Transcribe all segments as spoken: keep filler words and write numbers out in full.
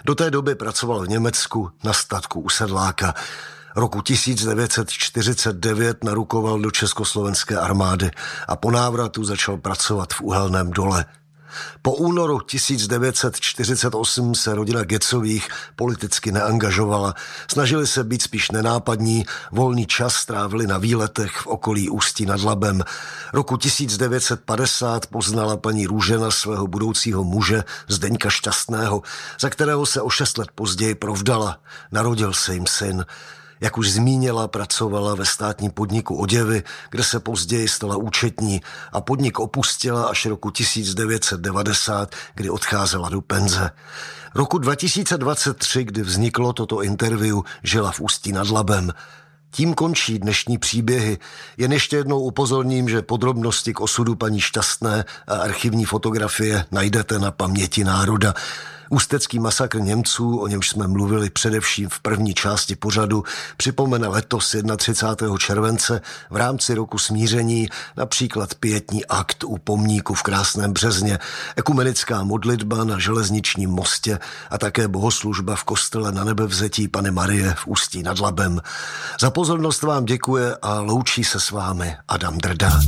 Do té doby pracoval v Německu na statku u Sedláka. Roku tisíc devět set čtyřicet devět narukoval do československé armády a po návratu začal pracovat v uhelném dole. Po únoru tisíc devět set čtyřicet osm se rodina Gecových politicky neangažovala. Snažili se být spíš nenápadní, volný čas strávili na výletech v okolí Ústí nad Labem. Roku tisíc devět set padesát poznala paní Růžena svého budoucího muže Zdeňka Šťastného, za kterého se o šest let později provdala. Narodil se jim syn. Jak už zmínila, pracovala ve státním podniku Oděvy, kde se později stala účetní a podnik opustila až roku tisíc devět set devadesát, kdy odcházela do penze. Roku dva tisíce dvacet tři, kdy vzniklo toto interview, žila v Ústí nad Labem. Tím končí dnešní příběhy. Jen ještě jednou upozorním, že podrobnosti k osudu paní Šťastné a archivní fotografie najdete na Paměti národa. Ústecký masakr Němců, o němž jsme mluvili především v první části pořadu, připomene letos třicátého prvního července v rámci roku smíření například pietní akt u pomníku v Krásném Březně, ekumenická modlitba na železničním mostě a také bohoslužba v kostele Na Nebevzetí Panny Marie v Ústí nad Labem. Za pozornost vám děkuje a loučí se s vámi Adam Drda.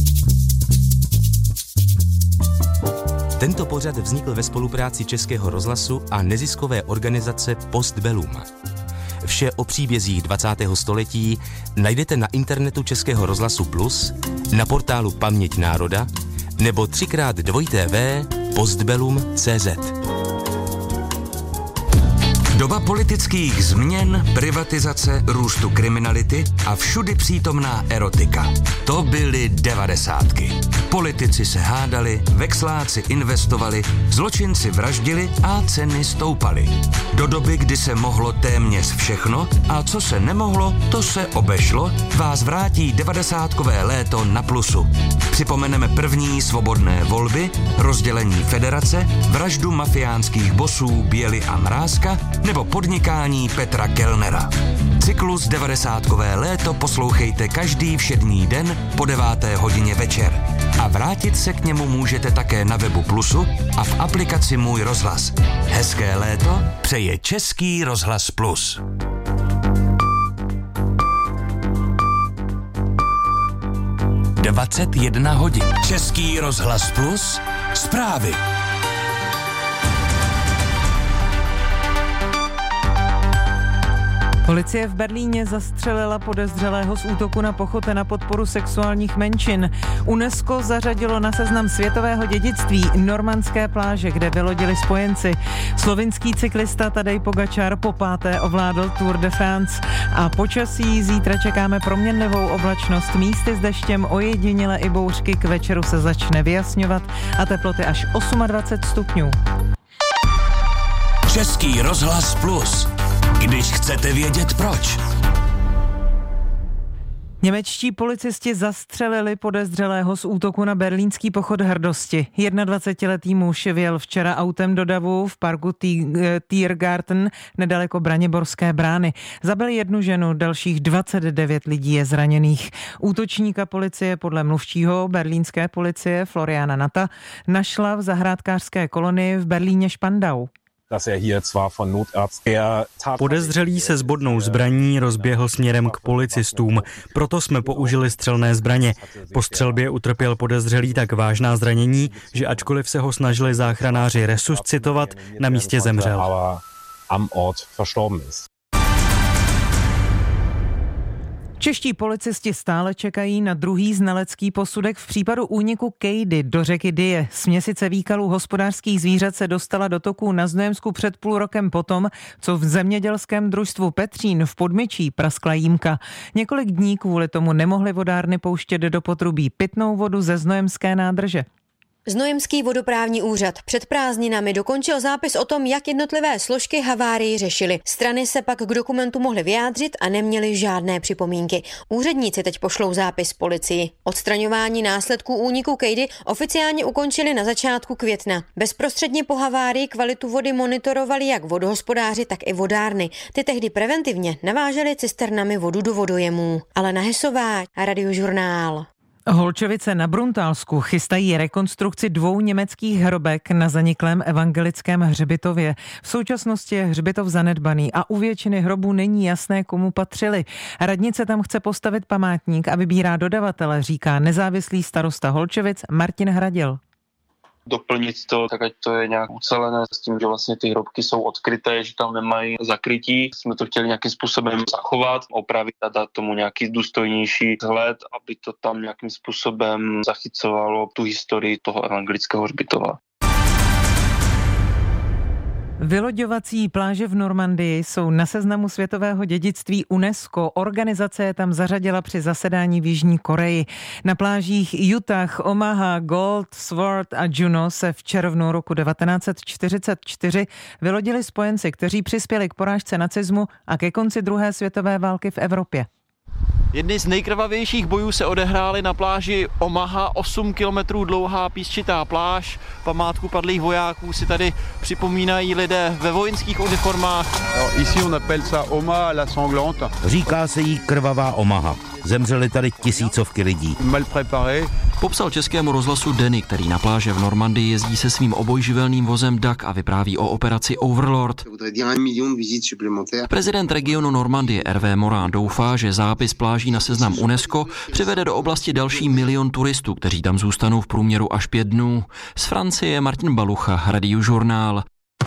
Tento pořad vznikl ve spolupráci Českého rozhlasu a neziskové organizace Postbellum. Vše o příbězích dvacátého století najdete na internetu Českého rozhlasu Plus, na portálu Paměť národa nebo třikrát dvojité vé postbellum tečka cé zet. Doba politických změn, privatizace, růstu kriminality a všudy přítomná erotika. To byly devadesátky. Politici se hádali, vexláci investovali, zločinci vraždili a ceny stoupaly. Do doby, kdy se mohlo téměř všechno a co se nemohlo, to se obešlo, vás vrátí devadesátkové léto na Plusu. Připomeneme první svobodné volby, rozdělení federace, vraždu mafiánských bosů Běly a Mrázka nebo podnikání Petra Kellnera. Cyklus devadesátkové léto poslouchejte každý všední den po deváté hodině večer. A vrátit se k němu můžete také na webu Plusu a v aplikaci Můj rozhlas. Hezké léto přeje Český rozhlas Plus. dvacet jedna hodin. Český rozhlas Plus. Zprávy. Policie v Berlíně zastřelila podezřelého z útoku na pochoty na podporu sexuálních menšin. UNESCO zařadilo na seznam světového dědictví normandské pláže, kde vylodili spojenci. Slovinský cyklista Tadej Pogačar po páté ovládl Tour de France. A počasí zítra čekáme proměnlivou oblačnost, místy s deštěm, ojediněle i bouřky, k večeru se začne vyjasňovat a teploty až dvacet osm stupňů. Český rozhlas Plus. Když chcete vědět proč. Němečtí policisti zastřelili podezřelého z útoku na berlínský pochod hrdosti. dvacetijednoletý muž vjel včera autem do davu v parku Tiergarten nedaleko Braniborské brány. Zabil jednu ženu, dalších dvacet devět lidí je zraněných. Útočníka policie podle mluvčího berlínské policie Floriana Nata našla v zahrádkářské kolonii v Berlíně Spandau. Podezřelý se zbodnou zbraní rozběhl směrem k policistům, proto jsme použili střelné zbraně. Po střelbě utrpěl podezřelý tak vážná zranění, že ačkoliv se ho snažili záchranáři resuscitovat, na místě zemřel. Čeští policisti stále čekají na druhý znalecký posudek v případu úniku kejdy do řeky Dyje. Směsice výkalů hospodářských zvířat se dostala do toků na Znojemsku před půl rokem potom, co v zemědělském družstvu Petřín v Podmyčí praskla jímka. Několik dní kvůli tomu nemohly vodárny pouštět do potrubí pitnou vodu ze znojemské nádrže. Znojemský vodoprávní úřad před prázdninami dokončil zápis o tom, jak jednotlivé složky havárii řešily. Strany se pak k dokumentu mohly vyjádřit a neměly žádné připomínky. Úředníci teď pošlou zápis policii. Odstraňování následků úniku kejdy oficiálně ukončili na začátku května. Bezprostředně po havárii kvalitu vody monitorovali jak vodohospodáři, tak i vodárny. Ty tehdy preventivně navážely cisternami vodu do vodojemů. Alena Hesová, Radiožurnál. Holčovice na Bruntálsku chystají rekonstrukci dvou německých hrobek na zaniklém evangelickém hřbitově. V současnosti je hřbitov zanedbaný a u většiny hrobů není jasné, komu patřili. Radnice tam chce postavit památník a vybírá dodavatele, říká nezávislý starosta Holčovic Martin Hradil. Doplnit to, tak ať to je nějak ucelené s tím, že vlastně ty hrobky jsou odkryté, že tam nemají zakrytí. Jsme to chtěli nějakým způsobem zachovat, opravit a dát tomu nějaký důstojnější vzhled, aby to tam nějakým způsobem zachycovalo tu historii toho evangelického hřbitova. Vyloďovací pláže v Normandii jsou na seznamu světového dědictví UNESCO. Organizace je tam zařadila při zasedání v Jižní Koreji. Na plážích Utah, Omaha, Gold, Sword a Juno se v červnu roku devatenáct set čtyřicet čtyři vylodili spojenci, kteří přispěli k porážce nacismu a ke konci druhé světové války v Evropě. Jedny z nejkrvavějších bojů se odehrály na pláži Omaha, osm kilometrů dlouhá písčitá pláž. Památku padlých vojáků si tady připomínají lidé ve vojenských uniformách. Ici on appelle ça Omaha la sanglante. Říká se jí krvavá Omaha. Zemřely tady tisícovky lidí. Mal préparé. Popsal Českému rozhlasu Denny, který na pláže v Normandii jezdí se svým obojživelným vozem Duck a vypráví o operaci Overlord. Prezident regionu Normandie Hervé Morin doufá, že zápis pláží na seznam UNESCO přivede do oblasti další milion turistů, kteří tam zůstanou v průměru až pět dnů. Z Francie Martin Balucha, Radiožurnál.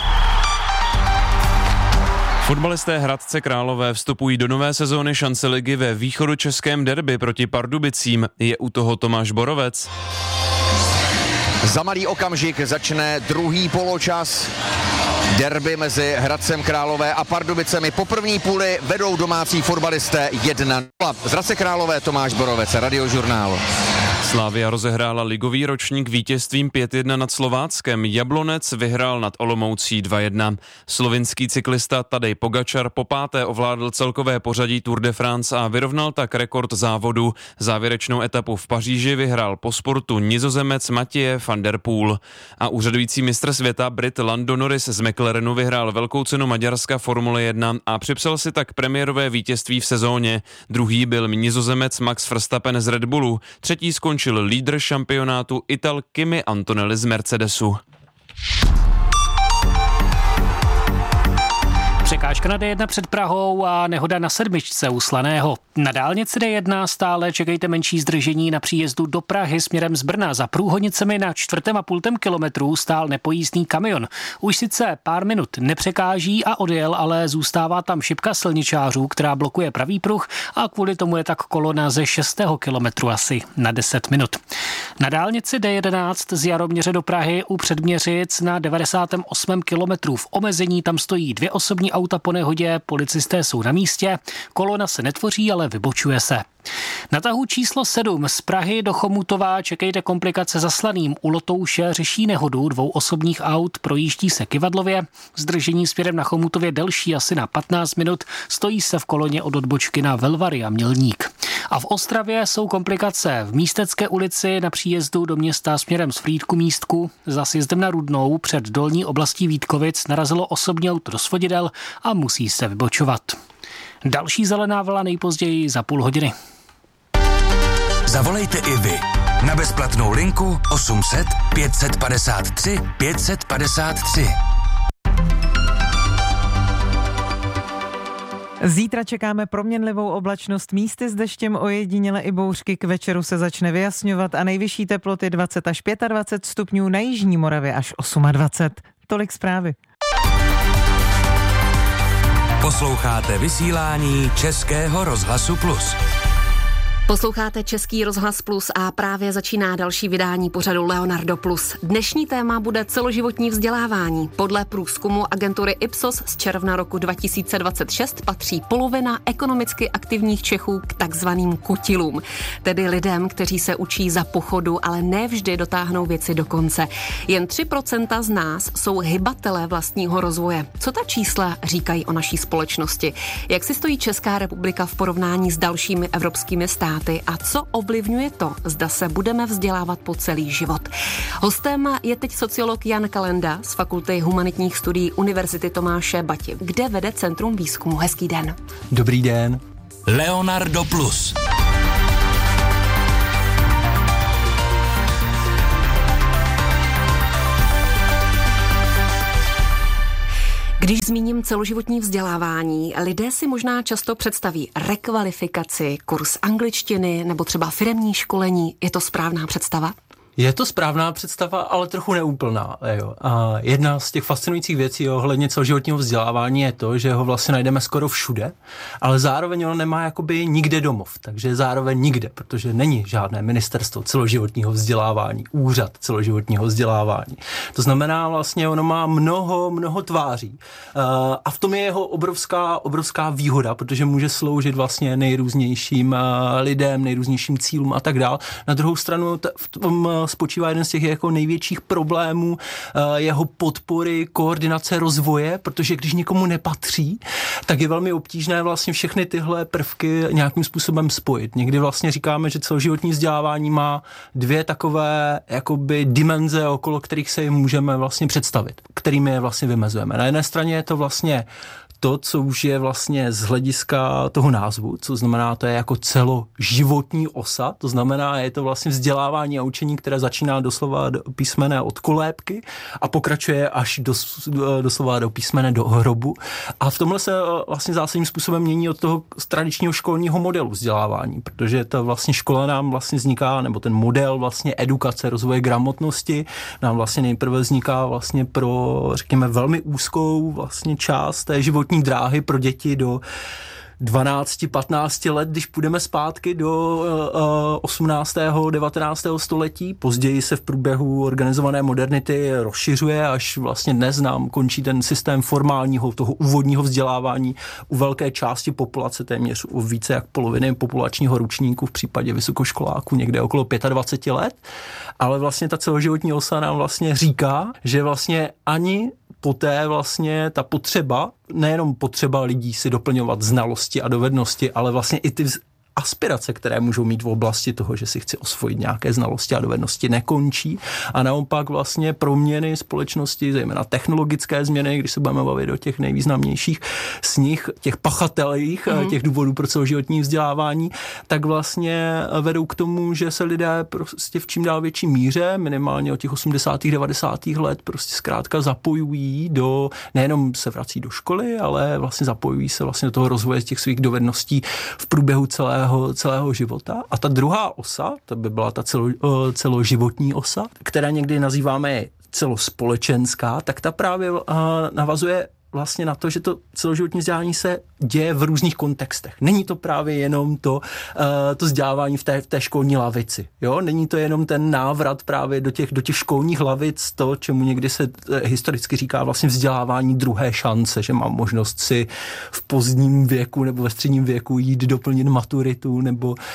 Fotbalisté Hradce Králové vstupují do nové sezóny šance ligy ve východočeském derby proti Pardubicím. Je u toho Tomáš Borovec. Za malý okamžik začne druhý poločas. Derby mezi Hradcem Králové a Pardubicemi. Po první půli vedou domácí fotbalisté jedna nula. Z Hradce Králové Tomáš Borovec, Radiožurnál. Slavia rozehrála ligový ročník vítězstvím pět jedna nad Slováckem. Jablonec vyhrál nad Olomoucí dva jedna. Slovinský cyklista Tadej Pogačar po páté ovládl celkové pořadí Tour de France a vyrovnal tak rekord závodu. Závěrečnou etapu v Paříži vyhrál po sportu Nizozemec Mathieu van der Poel. A úřadující mistr světa Brit Lando Norris z McLarenu vyhrál velkou cenu Maďarska Formule jedna a připsal si tak premiérové vítězství v sezóně. Druhý byl Nizozemec Max Verstappen z Red Bullu. Třetí skončil lídr šampionátu Ital Kimi Antonelli z Mercedesu. Překážka na D jedna před Prahou a nehoda na sedmičce u Slaného. Na dálnici D jedna stále čekejte menší zdržení na příjezdu do Prahy směrem z Brna. Za průhodnicemi na čtvrtém a půltem kilometru stál nepojízdný kamion. Už sice pár minut nepřekáží a odjel, ale zůstává tam šipka silničářů, která blokuje pravý pruh a kvůli tomu je tak kolona ze šestého kilometru asi na deset minut. Na dálnici D jedenáct z Jaroměře do Prahy u Předměřic na devadesátém osmém kilometru v omezení tam stojí dvě osobní auta po nehodě, policisté jsou na místě, kolona se netvoří, ale vybočuje se. Na tahu číslo sedm z Prahy do Chomutova čekejte komplikace za Slaným. U Lotouše řeší nehodu dvou osobních aut, projíždí se Kyvadlově. Zdržení směrem na Chomutově delší asi na patnáct minut, stojí se v koloně od odbočky na Velvary a Mělník. A v Ostravě jsou komplikace v Místecké ulici na příjezdu do města směrem z Frýdku Místku. Za sjezdem na Rudnou před dolní oblastí Vítkovic narazilo osobní auto do svodidel a musí se vybočovat. Další zelená vlna nejpozději za půl hodiny. Zavolejte i vy na bezplatnou linku osm set pět padesát tři pět padesát tři. Zítra čekáme proměnlivou oblačnost, místy s deštěm, ojediněle i bouřky. K večeru se začne vyjasňovat a nejvyšší teploty dvacet až dvacet pět stupňů, na jižní Moravě až dvacet osm. Tolik zprávy. Posloucháte vysílání Českého rozhlasu Plus. Posloucháte Český rozhlas Plus a právě začíná další vydání pořadu Leonardo Plus. Dnešní téma bude celoživotní vzdělávání. Podle průzkumu agentury Ipsos z června roku dva tisíce dvacet šest patří polovina ekonomicky aktivních Čechů k takzvaným kutilům, tedy lidem, kteří se učí za pochodu, ale ne vždy dotáhnou věci do konce. Jen tři procenta z nás jsou hybatelé vlastního rozvoje. Co ta čísla říkají o naší společnosti? Jak si stojí Česká republika v porovnání s dalšími evropskými státy? A co ovlivňuje to, zda se budeme vzdělávat po celý život? Hostem je teď sociolog Jan Kalenda z Fakulty humanitních studií Univerzity Tomáše Bati, kde vede Centrum výzkumu. Hezký den. Dobrý den. Leonardo Plus. Když zmíním celoživotní vzdělávání, lidé si možná často představí rekvalifikaci, kurz angličtiny nebo třeba firemní školení. Je to správná představa? Je to správná představa, ale trochu neúplná. Jo. A jedna z těch fascinujících věcí ohledně celoživotního vzdělávání je to, že ho vlastně najdeme skoro všude, ale zároveň ono nemá jakoby nikde domov, takže zároveň nikde, protože není žádné ministerstvo celoživotního vzdělávání, úřad celoživotního vzdělávání. To znamená vlastně, ono má mnoho, mnoho tváří. A v tom je jeho obrovská, obrovská výhoda, protože může sloužit vlastně nejrůznějším lidem, nejrůznějším cílům a tak dál. Na druhou stranu v tom spočívá jeden z těch jako největších problémů jeho podpory, koordinace rozvoje, protože když někomu nepatří, tak je velmi obtížné vlastně všechny tyhle prvky nějakým způsobem spojit. Někdy vlastně říkáme, že celoživotní vzdělávání má dvě takové jakoby dimenze, okolo kterých se můžeme vlastně představit, kterými je vlastně vymezujeme. Na jedné straně je to vlastně to, co už je vlastně z hlediska toho názvu, co znamená, to je jako celoživotní osa, to znamená, je to vlastně vzdělávání a učení, které začíná doslova do písmene od kolébky a pokračuje až do, doslova do písmene do hrobu. A v tomhle se vlastně zásadním způsobem mění od toho tradičního školního modelu vzdělávání, protože ta vlastně škola nám vlastně vzniká, nebo ten model vlastně edukace, rozvoje gramotnosti nám vlastně nejprve vzniká vlastně pro, řekněme, velmi úzkou vlastně část té životní dráhy pro děti do dvanáct patnáct let, když půjdeme zpátky do osmnáctého devatenáctého století. Později se v průběhu organizované modernity rozšiřuje, až vlastně dnes nám končí ten systém formálního, toho úvodního vzdělávání u velké části populace, téměř u více jak poloviny populačního ročníku, v případě vysokoškoláků někde okolo dvacet pět let. Ale vlastně ta celoživotní osa nám vlastně říká, že vlastně ani poté vlastně ta potřeba, nejenom potřeba lidí si doplňovat znalosti a dovednosti, ale vlastně i ty aspirace, které můžou mít v oblasti toho, že si chci osvojit nějaké znalosti a dovednosti, nekončí a naopak vlastně proměny společnosti, zejména technologické změny, když se budeme bavit o těch nejvýznamnějších z nich, těch pachatelích, mm. těch důvodů pro celoživotní vzdělávání, tak vlastně vedou k tomu, že se lidé prostě v čím dál větší míře, minimálně od těch osmdesátých devadesátých let, prostě zkrátka zapojují do, nejenom se vrací do školy, ale vlastně zapojují se vlastně do toho rozvoje těch svých dovedností v průběhu celého celého života. A ta druhá osa, to by byla ta celo, celoživotní osa, která někdy nazýváme celospolečenská, tak ta právě navazuje vlastně na to, že to celoživotní vzdělání se děje v různých kontextech. Není to právě jenom to, uh, to vzdělávání v té, v té školní lavici. Jo? Není to jenom ten návrat právě do těch, do těch školních lavic, to, čemu někdy se historicky říká vlastně vzdělávání druhé šance, že mám možnost si v pozdním věku nebo ve středním věku jít doplnit maturitu nebo, uh,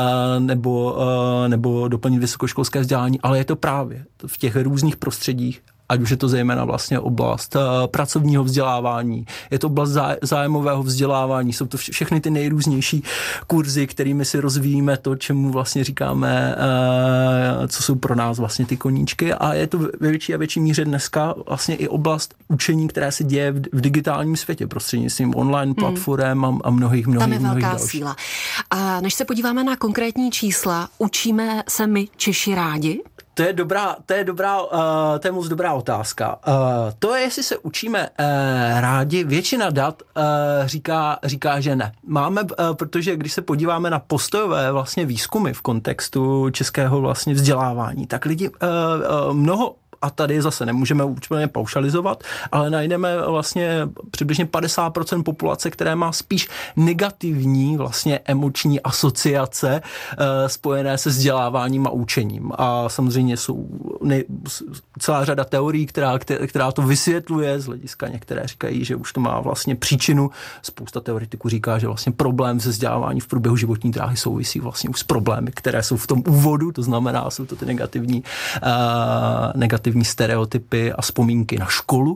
nebo, uh, nebo doplnit vysokoškolské vzdělání, ale je to právě v těch různých prostředích, ať už je to zejména vlastně oblast uh, pracovního vzdělávání, je to oblast zá, zájmového vzdělávání, jsou to vš- všechny ty nejrůznější kurzy, kterými si rozvíjíme to, čemu vlastně říkáme, uh, co jsou pro nás vlastně ty koníčky, a je to ve větší a větší míře dneska vlastně i oblast učení, které se děje v, v digitálním světě prostřednictvím online platform hmm. a, a mnohých, mnohých, Tam je mnohých velká dalších. síla. A než se podíváme na konkrétní čísla, učíme se my Češi rádi? To je dobrá, to je dobrá, uh, to je moc dobrá otázka. Uh, to je, jestli se učíme uh, rádi, většina dat uh, říká, říká, že ne. Máme, uh, protože když se podíváme na postojové vlastně výzkumy v kontextu českého vlastně vzdělávání, tak lidi uh, uh, mnoho, a tady zase nemůžeme úplně paušalizovat, ale najdeme vlastně přibližně padesát procent populace, které má spíš negativní vlastně emoční asociace e, spojené se vzděláváním a učením. A samozřejmě jsou ne, celá řada teorií, která, která to vysvětluje, z hlediska některé říkají, že už to má vlastně příčinu. Spousta teoretiků říká, že vlastně problém se vzděláváním v průběhu životní dráhy souvisí vlastně už s problémy, které jsou v tom úvodu, to znamená, jsou to ty negativní, e, negativní stereotypy a vzpomínky na školu.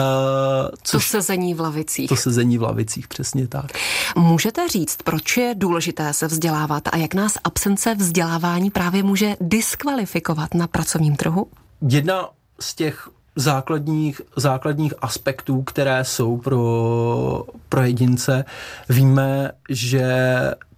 Což, to sezení v lavicích. To sezení v lavicích, přesně tak. Můžete říct, proč je důležité se vzdělávat a jak nás absence vzdělávání právě může diskvalifikovat na pracovním trhu? Jedna z těch základních, základních aspektů, které jsou pro, pro jedince, víme, že to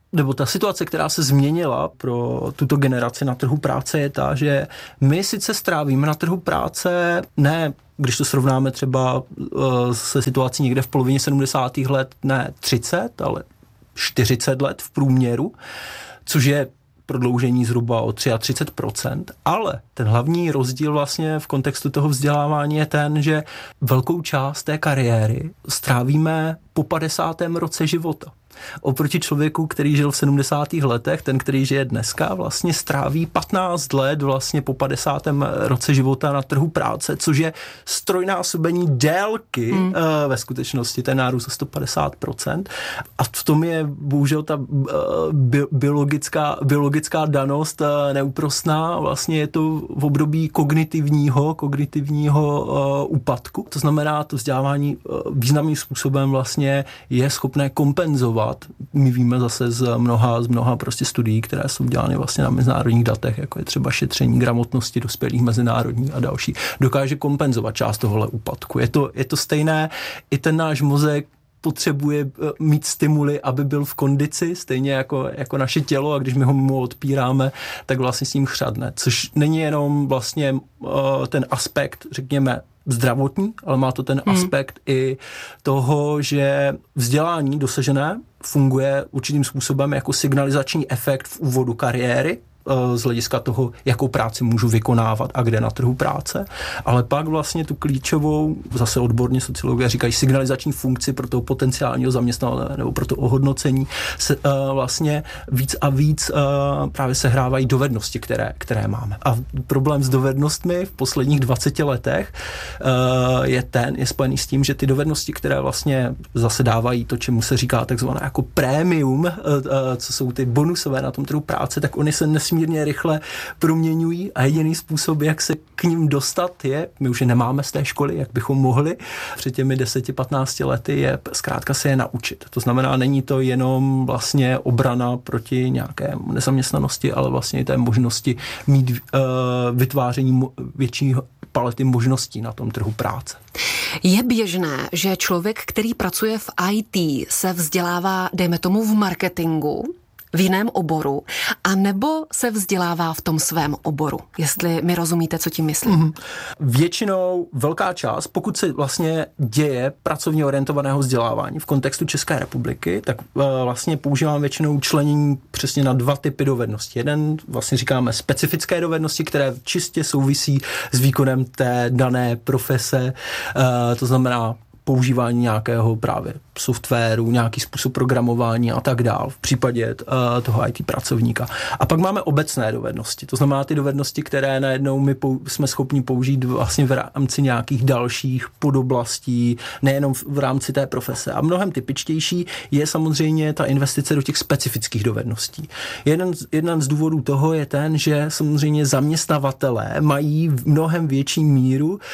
nebo ta situace, která se změnila pro tuto generaci na trhu práce, je ta, že my sice strávíme na trhu práce, ne, když to srovnáme třeba uh, se situací někde v polovině sedmdesátých let, ne třicet, ale čtyřicet let v průměru, což je prodloužení zhruba o třicet tři procent, ale ten hlavní rozdíl vlastně v kontextu toho vzdělávání je ten, že velkou část té kariéry strávíme po padesátém roce života. Oproti člověku, který žil v sedmdesátých letech, ten, který žije dneska, vlastně stráví patnáct let vlastně po padesátém roce života na trhu práce, což je strojnásobení délky hmm. uh, ve skutečnosti, ten nárůst o sto padesát procent. A v tom je bohužel ta uh, bi- biologická, biologická danost uh, neúprosná. Vlastně je to v období kognitivního, kognitivního uh, úpadku. To znamená, to vzdělávání uh, významným způsobem vlastně je schopné kompenzovat. My víme zase z mnoha, z mnoha prostě studií, které jsou dělány vlastně na mezinárodních datech, jako je třeba šetření gramotnosti dospělých mezinárodní a další, dokáže kompenzovat část tohohle úpadku. Je to, je to stejné, i ten náš mozek potřebuje mít stimuly, aby byl v kondici, stejně jako, jako naše tělo, a když my ho mu odpíráme, tak vlastně s ním chřadne. Což není jenom vlastně uh, ten aspekt, řekněme, zdravotní, ale má to ten hmm. aspekt i toho, že vzdělání dosažené funguje určitým způsobem jako signalizační efekt v úvodu kariéry, z hlediska toho, jakou práci můžu vykonávat a kde na trhu práce, ale pak vlastně tu klíčovou, zase odborně sociologové říkají, signalizační funkci pro toho potenciálního zaměstnavatele nebo pro to ohodnocení se uh, vlastně víc a víc uh, právě sehrávají dovednosti, které, které máme. A problém s dovednostmi v posledních dvaceti letech uh, je ten, je spojený s tím, že ty dovednosti, které vlastně zase dávají to, čemu se říká takzvané jako prémium, uh, uh, co jsou ty bonusové na tom trhu práce, tak oni se nesmírně rychle proměňují a jediný způsob, jak se k ním dostat je, my už je nemáme z té školy, jak bychom mohli před těmi deseti patnácti lety, je zkrátka se je naučit. To znamená, není to jenom vlastně obrana proti nějaké nezaměstnanosti, ale vlastně i té možnosti mít uh, vytváření větší palety možností na tom trhu práce. Je běžné, že člověk, který pracuje v í té, se vzdělává, dejme tomu, v marketingu, v jiném oboru, a nebo se vzdělává v tom svém oboru, jestli mi rozumíte, co tím myslím. Mm-hmm. Většinou velká část, pokud se vlastně děje pracovně orientovaného vzdělávání v kontextu České republiky, tak uh, vlastně používám většinou členění přesně na dva typy dovedností. Jeden vlastně říkáme specifické dovednosti, které čistě souvisí s výkonem té dané profese, uh, to znamená používání nějakého právě softwaru, nějaký způsob programování a tak dál v případě uh, toho í té pracovníka. A pak máme obecné dovednosti, to znamená ty dovednosti, které najednou my pou, jsme schopni použít vlastně v rámci nějakých dalších podoblastí, nejenom v, v rámci té profese. A mnohem typičtější je samozřejmě ta investice do těch specifických dovedností. Jeden, jeden z důvodů toho je ten, že samozřejmě zaměstnavatelé mají v mnohem větší míru, uh,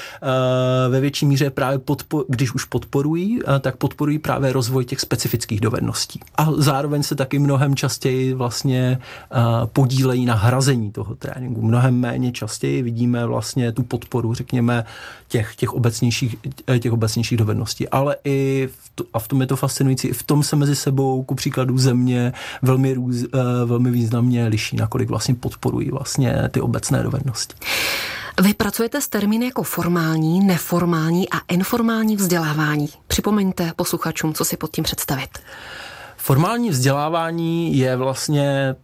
ve větší míře právě podpo, když už podporují, uh, tak podporují právě rozvoj těch specifických dovedností. A zároveň se taky mnohem častěji vlastně uh, podílejí na hrazení toho tréninku. Mnohem méně častěji vidíme vlastně tu podporu, řekněme, těch, těch, obecnějších, těch obecnějších dovedností. Ale i v to, a v tom je to fascinující, i v tom se mezi sebou, ku příkladu země, velmi, růz, uh, velmi významně liší, nakolik vlastně podporují vlastně ty obecné dovednosti. Vy pracujete s termíny jako formální, neformální a informální vzdělávání. Připomeňte posluchačům, co si pod tím představit. Formální vzdělávání je vlastně,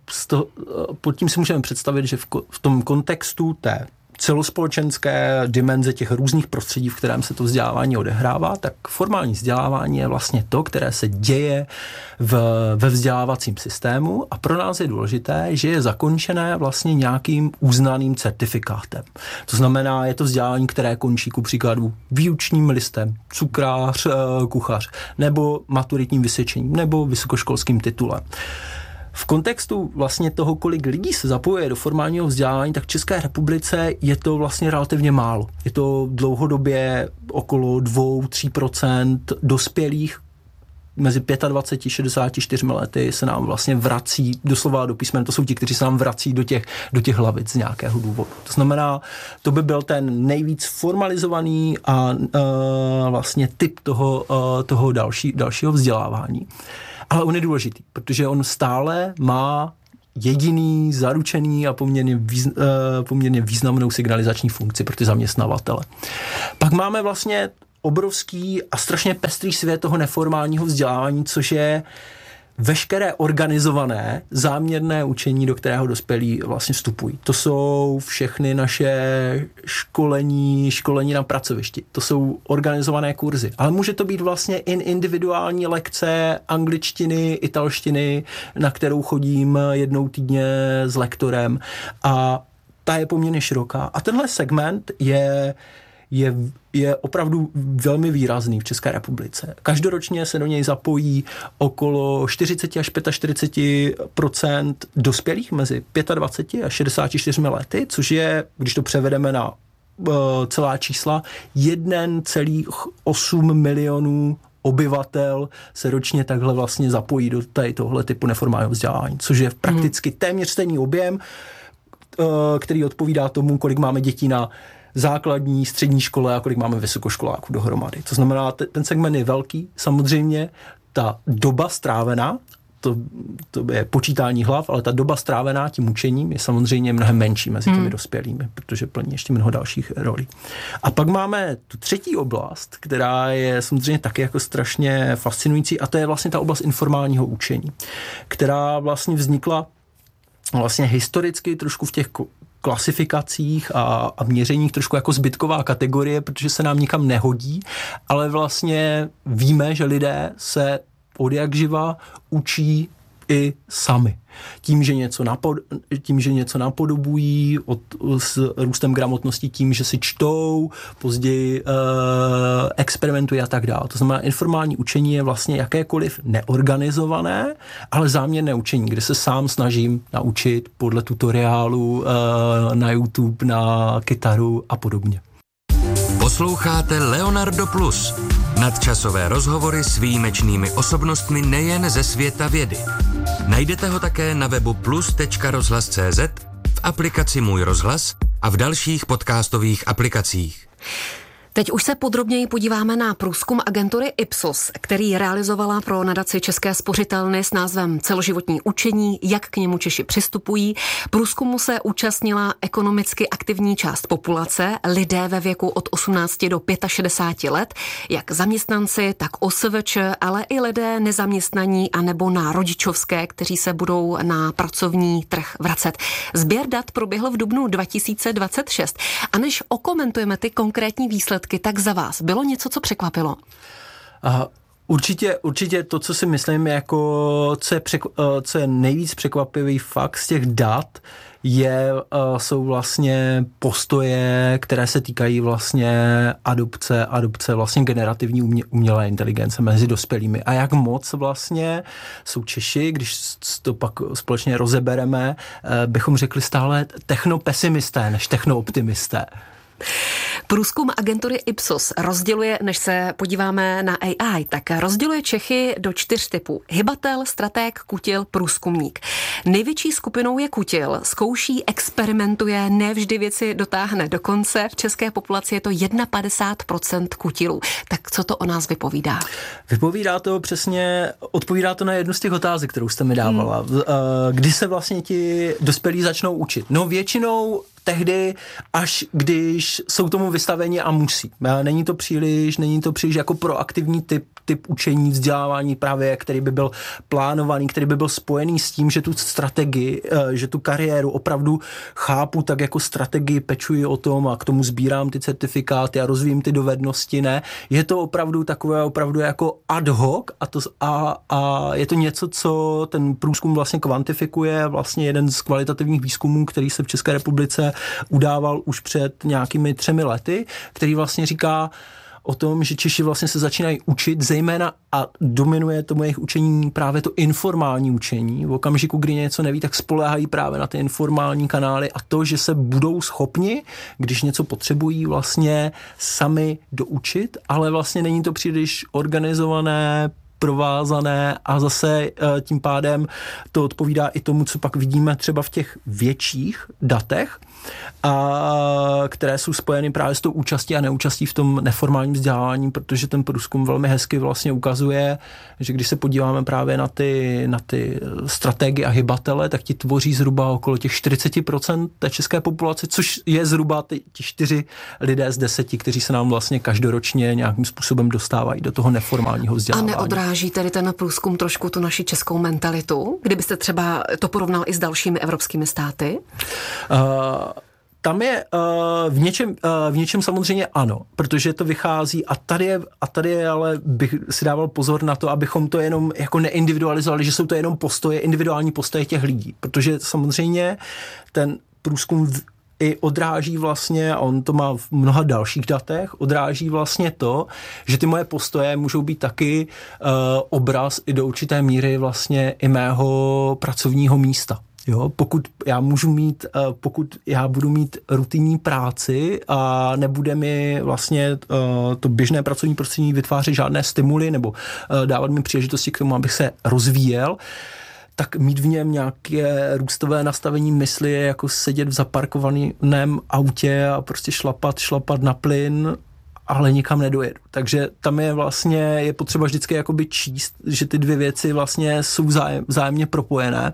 pod tím si můžeme představit, že v, v tom kontextu té celospolečenské dimenze těch různých prostředí, v kterém se to vzdělávání odehrává, tak formální vzdělávání je vlastně to, které se děje v, ve vzdělávacím systému, a pro nás je důležité, že je zakončené vlastně nějakým uznaným certifikátem. To znamená, je to vzdělávání, které končí ku příkladu výučním listem, cukrář, kuchař, nebo maturitním vysvědčením, nebo vysokoškolským titulem. V kontextu vlastně toho, kolik lidí se zapojuje do formálního vzdělávání, tak v České republice je to vlastně relativně málo. Je to dlouhodobě okolo dva až tři procenta dospělých, mezi dvacet pět a šedesát čtyři lety se nám vlastně vrací doslova do písmen, to jsou ti, kteří se nám vrací do těch, do těch hlavic z nějakého důvodu. To znamená, to by byl ten nejvíc formalizovaný a uh, vlastně typ toho, uh, toho další, dalšího vzdělávání. Ale on je důležitý, protože on stále má jediný, zaručený a poměrně, výz, uh, poměrně významnou signalizační funkci pro ty zaměstnavatele. Pak máme vlastně obrovský a strašně pestrý svět toho neformálního vzdělávání, což je veškeré organizované záměrné učení, do kterého dospělí vlastně vstupují. To jsou všechny naše školení, školení na pracovišti. To jsou organizované kurzy. Ale může to být vlastně in individuální lekce angličtiny, italštiny, na kterou chodím jednou týdně s lektorem. A ta je poměrně široká. A tenhle segment je Je, je opravdu velmi výrazný v České republice. Každoročně se do něj zapojí okolo čtyřicet až čtyřicet pět procent dospělých mezi dvacet pět a šedesáti čtyřmi lety, což je, když to převedeme na uh, celá čísla, jedna celá osm milionů obyvatel se ročně takhle vlastně zapojí do tady tohle typu neformálního vzdělávání, což je prakticky téměř stejný objem, uh, který odpovídá tomu, kolik máme dětí na základní, střední škole a kolik máme vysokoškoláků dohromady. To znamená, ten segment je velký, samozřejmě ta doba strávená, to, to je počítání hlav, ale ta doba strávená tím učením je samozřejmě mnohem menší mezi těmi hmm. dospělými, protože plní ještě mnoho dalších rolí. A pak máme tu třetí oblast, která je samozřejmě taky jako strašně fascinující, a to je vlastně ta oblast informálního učení, která vlastně vznikla vlastně historicky trošku v těch klasifikacích a, a měřeních trošku jako zbytková kategorie, protože se nám nikam nehodí, ale vlastně víme, že lidé se od jak živa učí i sami. Tím, že něco, napod, tím, že něco napodobují od, s růstem gramotnosti, tím, že si čtou, později e, experimentují a tak dále. To znamená, informální učení je vlastně jakékoliv neorganizované, ale záměrné učení, kde se sám snažím naučit podle tutoriálu e, na YouTube, na kytaru a podobně. Posloucháte Leonardo Plus. Nadčasové rozhovory s výjimečnými osobnostmi nejen ze světa vědy. Najdete ho také na webu plus tečka rozhlas tečka cé zet, v aplikaci Můj rozhlas a v dalších podcastových aplikacích. Teď už se podrobněji podíváme na průzkum agentury Ipsos, který realizovala pro nadaci České spořitelny s názvem Celoživotní učení, jak k němu Češi přistupují. Průzkumu se účastnila ekonomicky aktivní část populace, lidé ve věku od osmnácti do šedesáti pěti let, jak zaměstnanci, tak O S V Č, ale i lidé nezaměstnaní a nebo na rodičovské, kteří se budou na pracovní trh vracet. Sběr dat proběhl v dubnu dva tisíce dvacet šest. A než okomentujeme ty konkrétní výsledky, tak za vás bylo něco, co překvapilo? Aha. Určitě, určitě to, co si myslím, jako, co, je překv, co je nejvíc překvapivý fakt z těch dat, je, jsou vlastně postoje, které se týkají vlastně adopce, adopce vlastně generativní umě, umělé inteligence mezi dospělými. A jak moc vlastně jsou Češi, když to pak společně rozebereme, bychom řekli stále technopesimisté než technooptimisté. Průzkum agentury Ipsos rozděluje, než se podíváme na A I, tak rozděluje Čechy do čtyř typů. Hybatel, stratég, kutil, průzkumník. Největší skupinou je kutil. Zkouší, experimentuje, nevždy věci dotáhne do konce. V české populaci je to padesát jedna procent kutilů. Tak co to o nás vypovídá? Vypovídá to přesně, odpovídá to na jednu z těch otázek, kterou jste mi dávala. Hmm. Kdy se vlastně ti dospělí začnou učit? No většinou tehdy, až když jsou tomu vystaveni a musí. Není to příliš, není to příliš jako proaktivní typ, typ učení, vzdělávání právě, který by byl plánovaný, který by byl spojený s tím, že tu strategii, že tu kariéru opravdu chápu tak jako strategii, pečuji o tom a k tomu sbírám ty certifikáty a rozvíjím ty dovednosti, ne. Je to opravdu takové opravdu jako ad hoc a, to, a, a je to něco, co ten průzkum vlastně kvantifikuje, vlastně jeden z kvalitativních výzkumů, který se v České republice udával už před nějakými třemi lety, který vlastně říká o tom, že Češi vlastně se začínají učit, zejména a dominuje tomu jejich učení právě to informální učení. V okamžiku, kdy něco neví, tak spoléhají právě na ty informální kanály a to, že se budou schopni, když něco potřebují, vlastně sami doučit, ale vlastně není to příliš organizované, provázané a zase tím pádem to odpovídá i tomu, co pak vidíme třeba v těch větších datech, a které jsou spojeny právě s tou účastí a neúčastí v tom neformálním vzdělávání, protože ten průzkum velmi hezky vlastně ukazuje, že když se podíváme právě na ty, na ty strategie a hybatele, tak ti tvoří zhruba okolo těch čtyřicet procent té české populace, což je zhruba ty, ti čtyři lidé z deseti, kteří se nám vlastně každoročně nějakým způsobem dostávají do toho neformálního vzdělávání. A neodráží tedy ten průzkum trošku tu naši českou mentalitu, kdybyste třeba to porovnal i s dalšími evropskými státy? Uh, Tam je uh, v, něčem, uh, v něčem samozřejmě ano, protože to vychází a tady je, a tady je ale bych si dával pozor na to, abychom to jenom jako neindividualizovali, že jsou to jenom postoje, individuální postoje těch lidí, protože samozřejmě ten průzkum v, i odráží vlastně, a on to má v mnoha dalších datech, odráží vlastně to, že ty moje postoje můžou být taky uh, obraz i do určité míry vlastně i mého pracovního místa. Jo, pokud já můžu mít, pokud já budu mít rutinní práci a nebude mi vlastně to běžné pracovní prostředí vytvářet žádné stimuly nebo dávat mi příležitosti k tomu, abych se rozvíjel, tak mít v něm nějaké růstové nastavení mysli je jako sedět v zaparkovaném autě a prostě šlapat, šlapat na plyn, ale nikam nedojedu. Takže tam je vlastně, je potřeba vždycky jakoby číst, že ty dvě věci vlastně jsou vzájem, vzájemně propojené.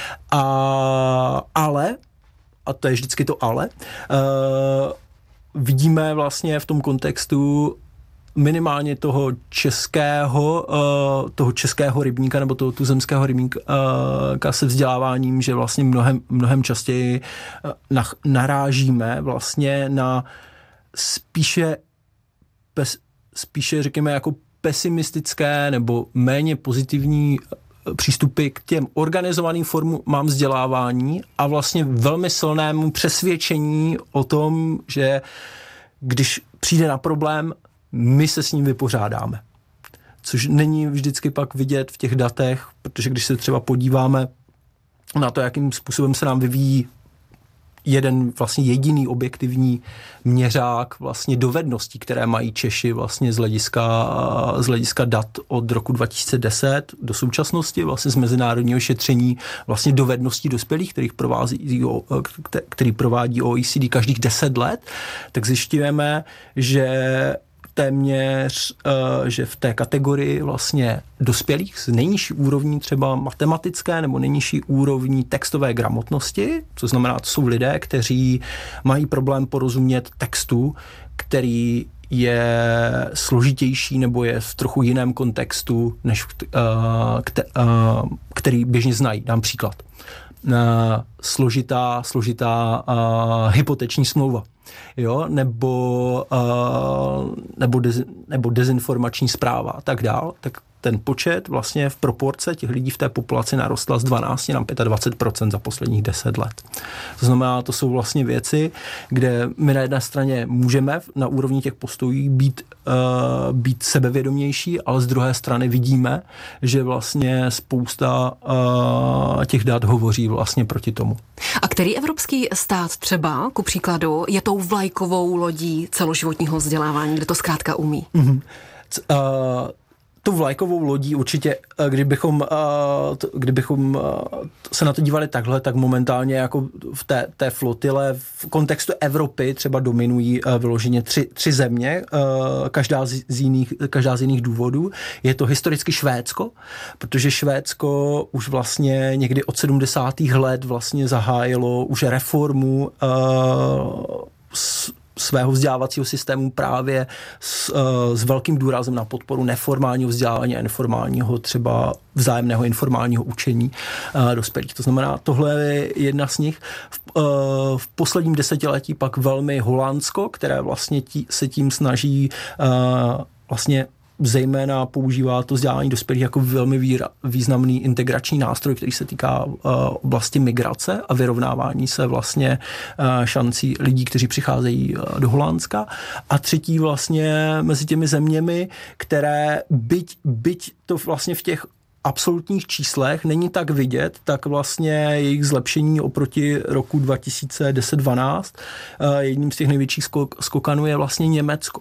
A, ale, a to je vždycky to ale, uh, vidíme vlastně v tom kontextu minimálně toho českého, uh, toho českého rybníka nebo toho tuzemského rybníka uh, se vzděláváním, že vlastně mnohem, mnohem častěji uh, na, narážíme vlastně na spíše Pes, spíše řekněme jako pesimistické nebo méně pozitivní přístupy k těm organizovaným formám vzdělávání a vlastně velmi silnému přesvědčení o tom, že když přijde na problém, my se s ním vypořádáme. Což není vždycky pak vidět v těch datech, protože když se třeba podíváme na to, jakým způsobem se nám vyvíjí jeden vlastně jediný objektivní měřák vlastně dovedností, které mají Češi vlastně z hlediska, z hlediska dat od roku dva tisíce deset do současnosti, vlastně z mezinárodního šetření vlastně dovedností dospělých, kterých provází, který provádí O E C D každých deset let, tak zjišťujeme, že téměř, že v té kategorii vlastně dospělých s nejnižší úrovní třeba matematické nebo nejnižší úrovní textové gramotnosti, co znamená, to jsou lidé, kteří mají problém porozumět textu, který je složitější nebo je v trochu jiném kontextu, než který běžně znají. Dám příklad. Složitá, složitá hypoteční smlouva. Jo, nebo, uh, nebo, dez, nebo dezinformační zpráva a tak dál, tak ten počet vlastně v proporce těch lidí v té populaci narostla z dvanáct na dvacet pět procent za posledních deset let. To znamená, to jsou vlastně věci, kde my na jedné straně můžeme na úrovni těch postojů být, uh, být sebevědomější, ale z druhé strany vidíme, že vlastně spousta uh, těch dat hovoří vlastně proti tomu. A který evropský stát třeba, ku příkladu, je tou vlajkovou lodí celoživotního vzdělávání, kde to zkrátka umí? Mm-hmm. C- uh, Tu vlajkovou lodí určitě, kdybychom, kdybychom se na to dívali takhle, tak momentálně jako v té, té flotile v kontextu Evropy třeba dominují vyloženě tři, tři země, každá z, z jiných, každá z jiných důvodů. Je to historicky Švédsko, protože Švédsko už vlastně někdy od sedmdesátých let vlastně zahájilo už reformu s svého vzdělávacího systému právě s, s velkým důrazem na podporu neformálního vzdělávání a neformálního třeba vzájemného informálního učení dospělých. To znamená, tohle je jedna z nich. V, v posledním desetiletí pak velmi Holandsko, které vlastně tí, se tím snaží vlastně zejména používá to vzdělání dospělých jako velmi výra, významný integrační nástroj, který se týká uh, oblasti migrace a vyrovnávání se vlastně uh, šancí lidí, kteří přicházejí uh, do Holandska. A třetí vlastně mezi těmi zeměmi, které byť, byť to vlastně v těch absolutních číslech není tak vidět, tak vlastně jejich zlepšení oproti roku dva tisíce deset dvanáct, jedním z těch největších skok, skokanů je vlastně Německo.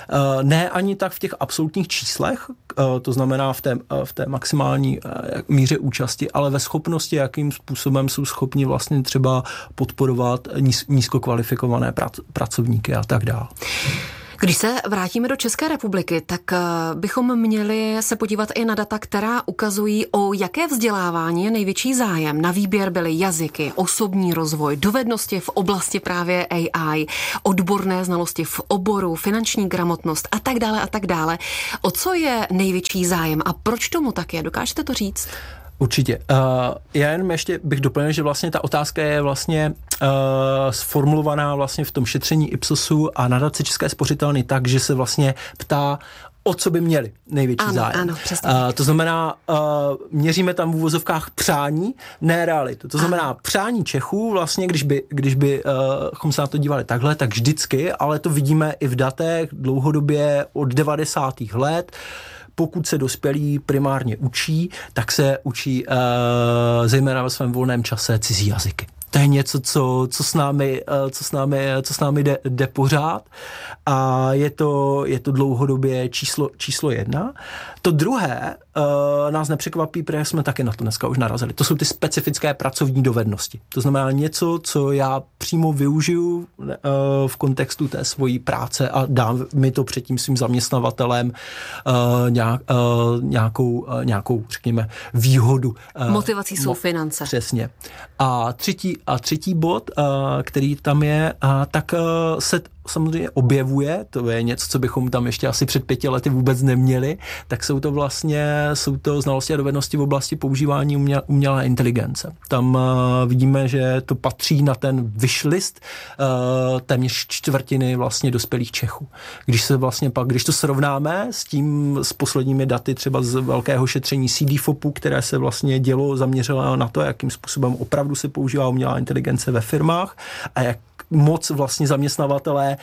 Ne ani tak v těch absolutních číslech, to znamená v té, v té maximální míře účasti, ale ve schopnosti, jakým způsobem jsou schopni vlastně třeba podporovat níz, nízkokvalifikované prac, pracovníky a tak dále. Když se vrátíme do České republiky, tak bychom měli se podívat i na data, která ukazují, o jaké vzdělávání je největší zájem. Na výběr byly jazyky, osobní rozvoj, dovednosti v oblasti právě A I, odborné znalosti v oboru, finanční gramotnost a tak dále a tak dále. O co je největší zájem a proč tomu tak je? Dokážete to říct? Určitě. Uh, já jenom ještě bych doplnil, že vlastně ta otázka je vlastně uh, sformulovaná vlastně v tom šetření Ipsosu a nadace České spořitelny tak, že se vlastně ptá, o co by měli největší ano, zájem. Ano, přesně. Uh, to znamená, uh, měříme tam v úvozovkách přání, ne realitu. To znamená, ano. Přání Čechů vlastně, když by, když by uh, chom se na to dívali takhle, tak vždycky, ale to vidíme i v datech dlouhodobě od devadesátých let, pokud se dospělí primárně učí, tak se učí uh, zejména ve svém volném čase cizí jazyky. To je něco, co, co s námi, co s námi, co s námi jde, jde pořád a je to, je to dlouhodobě číslo, číslo jedna. To druhé uh, nás nepřekvapí, protože jsme taky na to dneska už narazili. To jsou ty specifické pracovní dovednosti. To znamená něco, co já přímo využiju uh, v kontextu té svojí práce a dám mi to před tím svým zaměstnavatelem uh, nějak, uh, nějakou, uh, nějakou, řekněme, výhodu. Uh, Motivací jsou mo- finance. Přesně. A třetí, a třetí bod, uh, který tam je, uh, tak uh, se samozřejmě objevuje, to je něco, co bychom tam ještě asi před pěti lety vůbec neměli, tak jsou to vlastně, jsou to znalosti a dovednosti v oblasti používání uměl, umělé inteligence. Tam uh, vidíme, že to patří na ten wishlist uh, téměř čtvrtiny vlastně dospělých Čechů. Když se vlastně pak, když to srovnáme s tím, s posledními daty třeba z velkého šetření C D F O P u, které se vlastně dělo, zaměřilo na to, jakým způsobem opravdu se používá umělá inteligence ve firmách a jak moc vlastně zaměstnavatelé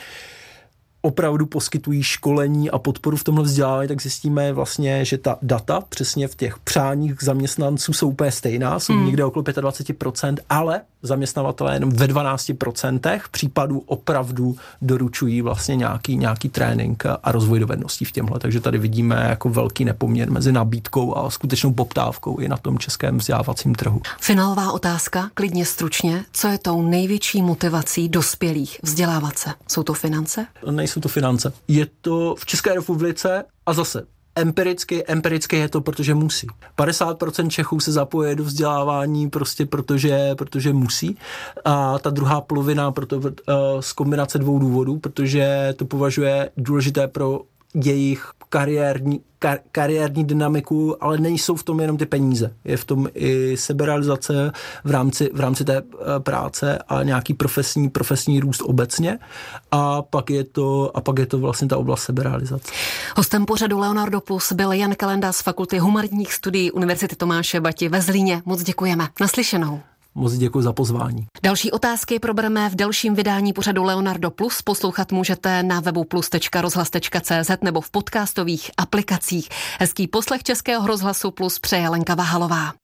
opravdu poskytují školení a podporu v tomhle vzdělávání, tak zjistíme vlastně, že ta data přesně v těch přáních zaměstnanců jsou úplně stejná, jsou hmm. někde okolo dvacet pět procent, ale zaměstnavatelé jenom ve dvanáct procent případů opravdu doručují vlastně nějaký, nějaký trénink a rozvoj dovedností v těmhle. Takže tady vidíme jako velký nepoměr mezi nabídkou a skutečnou poptávkou i na tom českém vzdělávacím trhu. Finálová otázka, klidně stručně. Co je tou největší motivací dospělých vzdělávat se? Jsou to finance? Nejsou to finance. Je to v České republice a zase Empiricky, empiricky je to, protože musí. padesát procent Čechů se zapoje do vzdělávání prostě protože, protože musí. A ta druhá polovina proto, uh, z kombinace dvou důvodů, protože to považuje důležité pro jejich kariérní, kar, kariérní dynamiku, ale nejsou v tom jenom ty peníze. Je v tom i seberealizace v rámci, v rámci té práce a nějaký profesní, profesní růst obecně. A pak je to, a pak je to vlastně ta oblast seberealizace. Hostem pořadu Leonardo Plus byl Jan Kalenda z Fakulty humanitních studií Univerzity Tomáše Bati ve Zlíně. Moc děkujeme. Naslyšenou. Moc děkuji za pozvání. Další otázky probereme v dalším vydání pořadu Leonardo Plus. Poslouchat můžete na webu plus tečka rozhlas tečka cé zet nebo v podcastových aplikacích. Hezký poslech Českého rozhlasu Plus přeje Lenka Vahalová.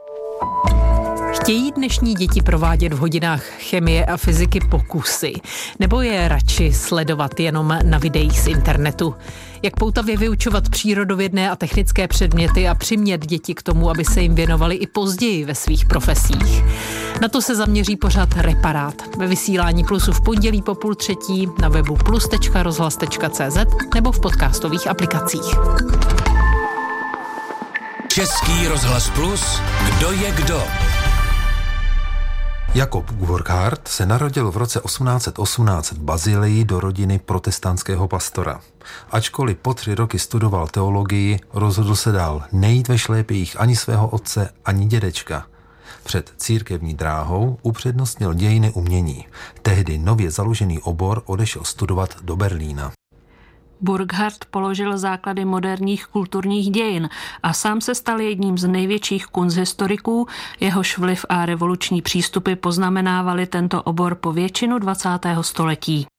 Chtějí dnešní děti provádět v hodinách chemie a fyziky pokusy? Nebo je radši sledovat jenom na videích z internetu? Jak poutavě vyučovat přírodovědné a technické předměty a přimět děti k tomu, aby se jim věnovali i později ve svých profesích? Na to se zaměří pořad Reparát. Ve vysílání Plusu v pondělí po půl třetí na webu plus tečka rozhlas tečka cé zet nebo v podcastových aplikacích. Český rozhlas Plus, kdo je kdo? Jakob Burckhardt se narodil v roce osmnáct osmnáct v Bazilii do rodiny protestantského pastora. Ačkoliv po tři roky studoval teologii, rozhodl se dál nejít ve šlépějích ani svého otce, ani dědečka. Před církevní dráhou upřednostnil dějiny umění. Tehdy nově založený obor odešel studovat do Berlína. Burckhardt položil základy moderních kulturních dějin a sám se stal jedním z největších kunsthistoriků, jehož vliv a revoluční přístupy poznamenávali tento obor po většinu dvacátého století.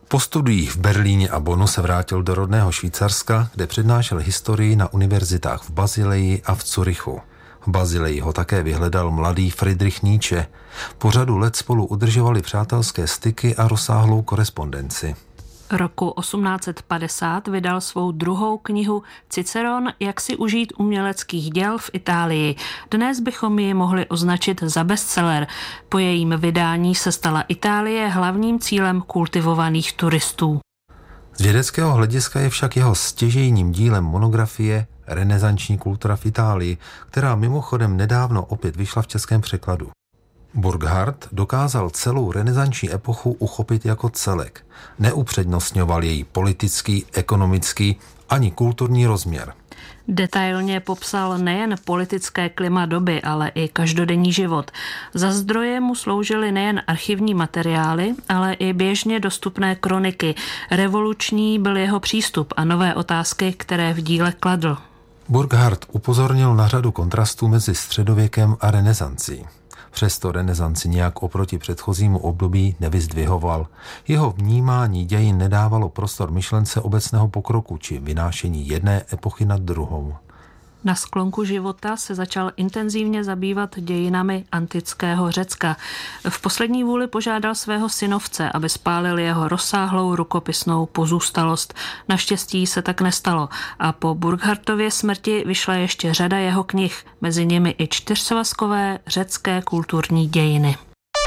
Po studiích v Berlíně a Bonnu se vrátil do rodného Švýcarska, kde přednášel historii na univerzitách v Basileji a v Curychu. V Basileji ho také vyhledal mladý Friedrich Nietzsche. Po řadu let spolu udržovali přátelské styky a rozsáhlou korespondenci. Roku osmnáct padesát vydal svou druhou knihu Ciceron, jak si užít uměleckých děl v Itálii. Dnes bychom ji mohli označit za bestseller. Po jejím vydání se stala Itálie hlavním cílem kultivovaných turistů. Z vědeckého hlediska je však jeho stěžejním dílem monografie Renesanční kultura v Itálii, která mimochodem nedávno opět vyšla v českém překladu. Burckhardt dokázal celou renesanční epochu uchopit jako celek. Neupřednostňoval její politický, ekonomický ani kulturní rozměr. Detailně popsal nejen politické klima doby, ale i každodenní život. Za zdroje mu sloužily nejen archivní materiály, ale i běžně dostupné kroniky. Revoluční byl jeho přístup a nové otázky, které v díle kladl. Burckhardt upozornil na řadu kontrastů mezi středověkem a renesancí. Přesto renesanci nějak oproti předchozímu období nevyzdvihoval. Jeho vnímání dějin nedávalo prostor myšlence obecného pokroku či vynášení jedné epochy nad druhou. Na sklonku života se začal intenzivně zabývat dějinami antického Řecka. V poslední vůli požádal svého synovce, aby spálil jeho rozsáhlou rukopisnou pozůstalost. Naštěstí se tak nestalo a po Burckhardtově smrti vyšla ještě řada jeho knih, mezi nimi i čtyřsvazkové řecké kulturní dějiny.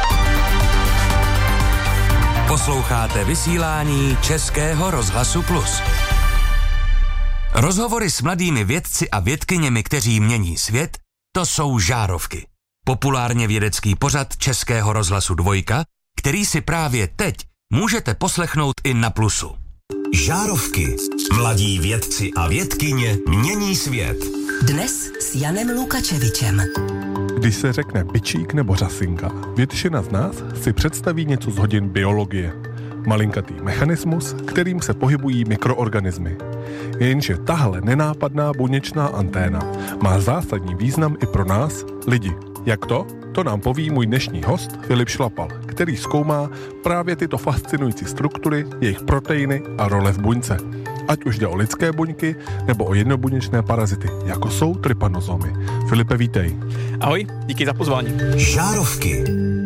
Posloucháte vysílání Českého rozhlasu Plus. Rozhovory s mladými vědci a vědkyněmi, kteří mění svět, to jsou Žárovky. Populárně vědecký pořad Českého rozhlasu Dvojka, který si právě teď můžete poslechnout i na Plusu. Žárovky. Mladí vědci a vědkyně mění svět. Dnes s Janem Lukačevičem. Když se řekne bičík nebo řasinka, většina z nás si představí něco z hodin biologie. Malinkatý mechanismus, kterým se pohybují mikroorganismy. Jenže tahle nenápadná buněčná anténa má zásadní význam i pro nás, lidi. Jak to? To nám poví můj dnešní host Filip Šlapal, který zkoumá právě tyto fascinující struktury, jejich proteiny a role v buňce. Ať už jde o lidské buňky nebo o jednobuněčné parazity, jako jsou trypanozomy. Filipe, vítej. Ahoj, díky za pozvání. Žárovky.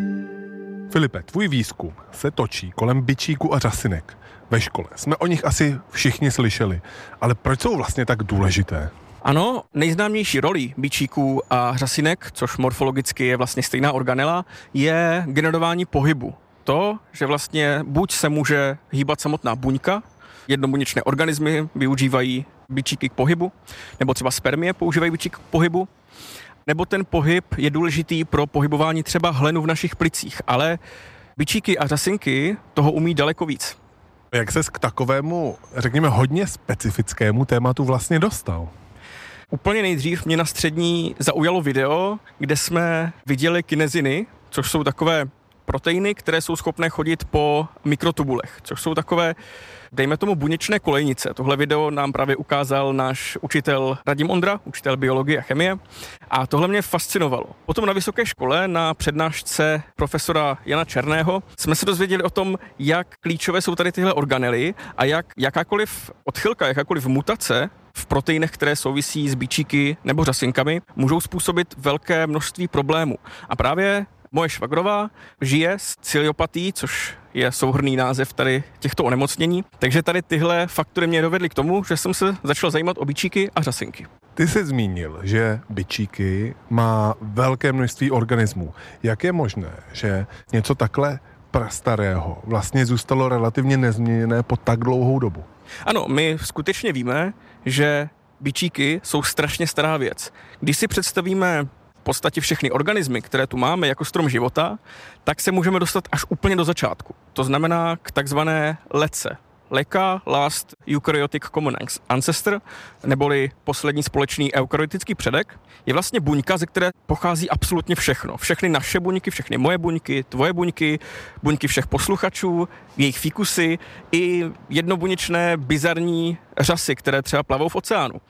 Filipe, tvůj výzkum se točí kolem bičíku a řasinek. Ve škole jsme o nich asi všichni slyšeli, ale proč jsou vlastně tak důležité? Ano, nejznámější rolí bičíků a řasinek, což morfologicky je vlastně stejná organela, je generování pohybu. To, že vlastně buď se může hýbat samotná buňka, jednobuněčné organismy využívají bičíky k pohybu, nebo třeba spermie používají bičík k pohybu, nebo ten pohyb je důležitý pro pohybování třeba hlenu v našich plicích, ale bičíky a řasinky toho umí daleko víc. Jak ses k takovému, řekněme, hodně specifickému tématu vlastně dostal? Úplně nejdřív mě na střední zaujalo video, kde jsme viděli kineziny, což jsou takové proteiny, které jsou schopné chodit po mikrotubulech, což jsou takové, dejme tomu, buněčné kolejnice. Tohle video nám právě ukázal náš učitel Radim Ondra, učitel biologie a chemie, a tohle mě fascinovalo. Potom na vysoké škole na přednášce profesora Jana Černého jsme se dozvěděli o tom, jak klíčové jsou tady tyhle organely a jak jakákoliv odchylka, jakákoliv mutace v proteinech, které souvisí s bičíky nebo řasinkami, můžou způsobit velké množství problémů. A právě moje švagrová žije s ciliopatií, což je souhrnný název tady těchto onemocnění. Takže tady tyhle faktory mě dovedly k tomu, že jsem se začal zajímat o bičíky a řasinky. Ty jsi zmínil, že bičíky má velké množství organismů. Jak je možné, že něco takhle prastarého vlastně zůstalo relativně nezměněné po tak dlouhou dobu? Ano, my skutečně víme, že bičíky jsou strašně stará věc. Když si představíme v podstatě všechny organismy, které tu máme jako strom života, tak se můžeme dostat až úplně do začátku. To znamená k takzvané lece. Leka, last eukaryotic common ancestor, neboli poslední společný eukaryotický předek, je vlastně buňka, ze které pochází absolutně všechno. Všechny naše buňky, všechny moje buňky, tvoje buňky, buňky všech posluchačů, jejich fíkusy i jednobuněčné bizarní řasy, které třeba plavou v oceánu.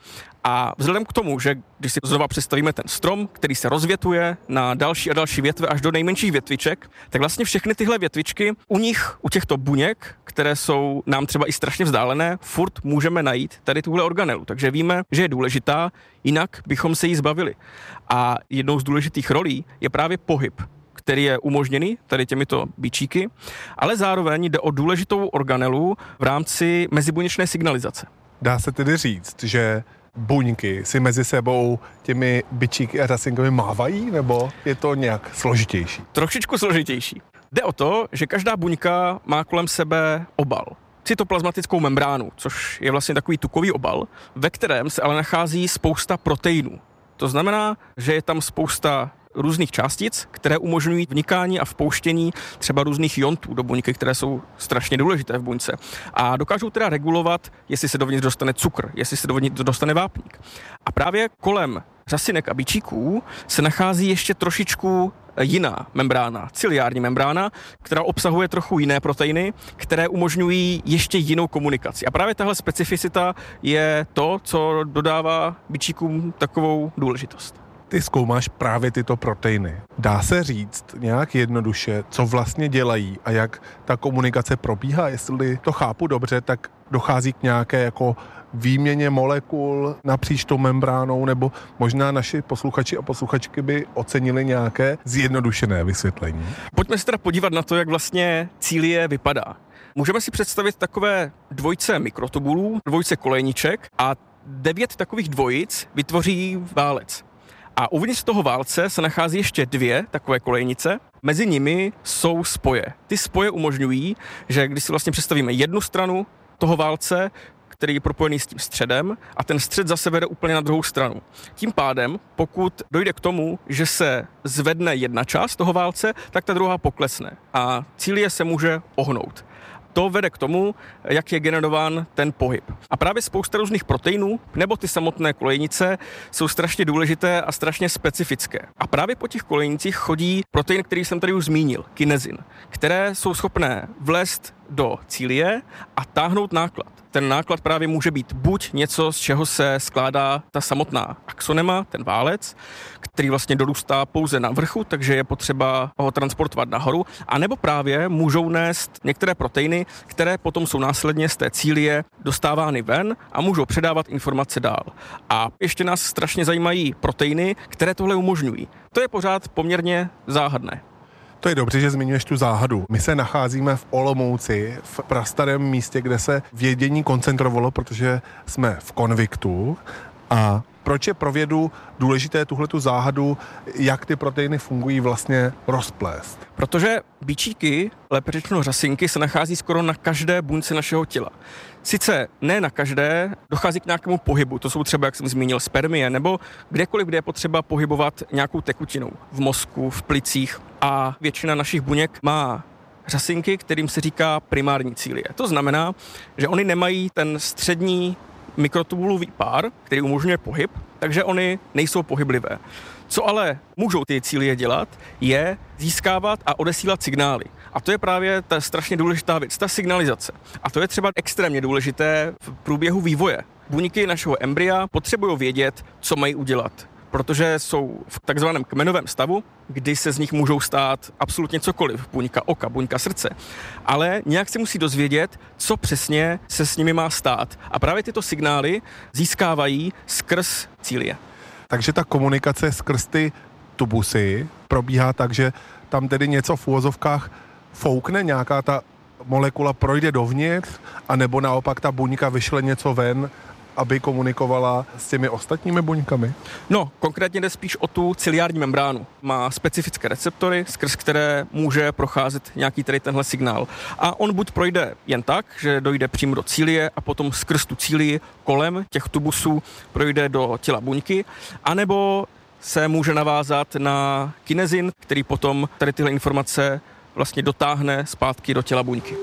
A vzhledem k tomu, že když si znova představíme ten strom, který se rozvětuje na další a další větve až do nejmenších větviček, tak vlastně všechny tyhle větvičky u nich, u těchto buněk, které jsou nám třeba i strašně vzdálené, furt můžeme najít tady tuhle organelu. Takže víme, že je důležitá, jinak bychom se jí zbavili. A jednou z důležitých rolí je právě pohyb, který je umožněný tady těmito bičíky, ale zároveň jde o důležitou organelu v rámci mezibuněčné signalizace. Dá se tedy říct, že buňky si mezi sebou těmi bičíky a řasinkami mávají, nebo je to nějak složitější? Trošičku složitější. Jde o to, že každá buňka má kolem sebe obal. Cytoplazmatickou membránu, což je vlastně takový tukový obal, ve kterém se ale nachází spousta proteinů. To znamená, že je tam spousta různých částic, které umožňují vnikání a vpouštění třeba různých iontů do buňky, které jsou strašně důležité v buňce. A dokážou teda regulovat, jestli se dovnitř dostane cukr, jestli se dovnitř dostane vápník. A právě kolem řasinek a bičíků se nachází ještě trošičku jiná membrána, ciliární membrána, která obsahuje trochu jiné proteiny, které umožňují ještě jinou komunikaci. A právě tahle specificita je to, co dodává bičíkům takovou důležitost. Ty zkoumáš právě tyto proteiny. Dá se říct nějak jednoduše, co vlastně dělají a jak ta komunikace probíhá? Jestli to chápu dobře, tak dochází k nějaké jako výměně molekul napříč tou membránou, nebo možná naši posluchači a posluchačky by ocenili nějaké zjednodušené vysvětlení. Pojďme se teda podívat na to, jak vlastně cílie vypadá. Můžeme si představit takové dvojce mikrotubulů, dvojce kolejniček a devět takových dvojic vytvoří válec. A uvnitř toho válce se nachází ještě dvě takové kolejnice. Mezi nimi jsou spoje. Ty spoje umožňují, že když si vlastně představíme jednu stranu toho válce, který je propojený s tím středem, a ten střed zase vede úplně na druhou stranu. Tím pádem, pokud dojde k tomu, že se zvedne jedna část toho válce, tak ta druhá poklesne a cílie se může ohnout. To vede k tomu, jak je generován ten pohyb. A právě spousta různých proteinů nebo ty samotné kolejnice jsou strašně důležité a strašně specifické. A právě po těch kolejnicích chodí protein, který jsem tady už zmínil, kinezin, které jsou schopné vlézt do cílie a táhnout náklad. Ten náklad právě může být buď něco, z čeho se skládá ta samotná axonema, ten válec, který vlastně dorůstá pouze na vrchu, takže je potřeba ho transportovat nahoru, anebo právě můžou nést některé proteiny, které potom jsou následně z té cílie dostávány ven a můžou předávat informace dál. A ještě nás strašně zajímají proteiny, které tohle umožňují. To je pořád poměrně záhadné. To je dobře, že zmiňuješ tu záhadu. My se nacházíme v Olomouci, v prastarém místě, kde se vědění koncentrovalo, protože jsme v konviktu. A proč je pro vědu důležité tuhletu záhadu, jak ty proteiny fungují, vlastně rozplést? Protože bičíky, lépe řečeno řasinky, se nachází skoro na každé buňce našeho těla. Sice ne na každé, dochází k nějakému pohybu, to jsou třeba, jak jsem zmínil, spermie, nebo kdekoliv, kde je potřeba pohybovat nějakou tekutinou, v mozku, v plicích, a většina našich buněk má řasinky, kterým se říká primární cílie. To znamená, že oni nemají ten střední mikrotubulový pár, který umožňuje pohyb, takže oni nejsou pohyblivé. Co ale můžou ty cílie dělat, je získávat a odesílat signály. A to je právě ta strašně důležitá věc, ta signalizace. A to je třeba extrémně důležité v průběhu vývoje. Buňky našeho embrya potřebují vědět, co mají udělat, protože jsou v takzvaném kmenovém stavu, kdy se z nich můžou stát absolutně cokoliv, buňka oka, buňka srdce, ale nějak si musí dozvědět, co přesně se s nimi má stát. A právě tyto signály získávají skrz cílie. Takže ta komunikace skrz ty tubusy probíhá tak, že tam tedy něco v uvozovkách foukne, nějaká ta molekula projde dovnitř, anebo naopak ta buňka vyšle něco ven, aby komunikovala s těmi ostatními buňkami? No, konkrétně jde spíš o tu ciliární membránu. Má specifické receptory, skrz které může procházet nějaký tady tenhle signál. A on buď projde jen tak, že dojde přímo do cílie a potom skrz tu cílii kolem těch tubusů projde do těla buňky, anebo se může navázat na kinezin, který potom tady tyhle informace vlastně dotáhne zpátky do těla buňky.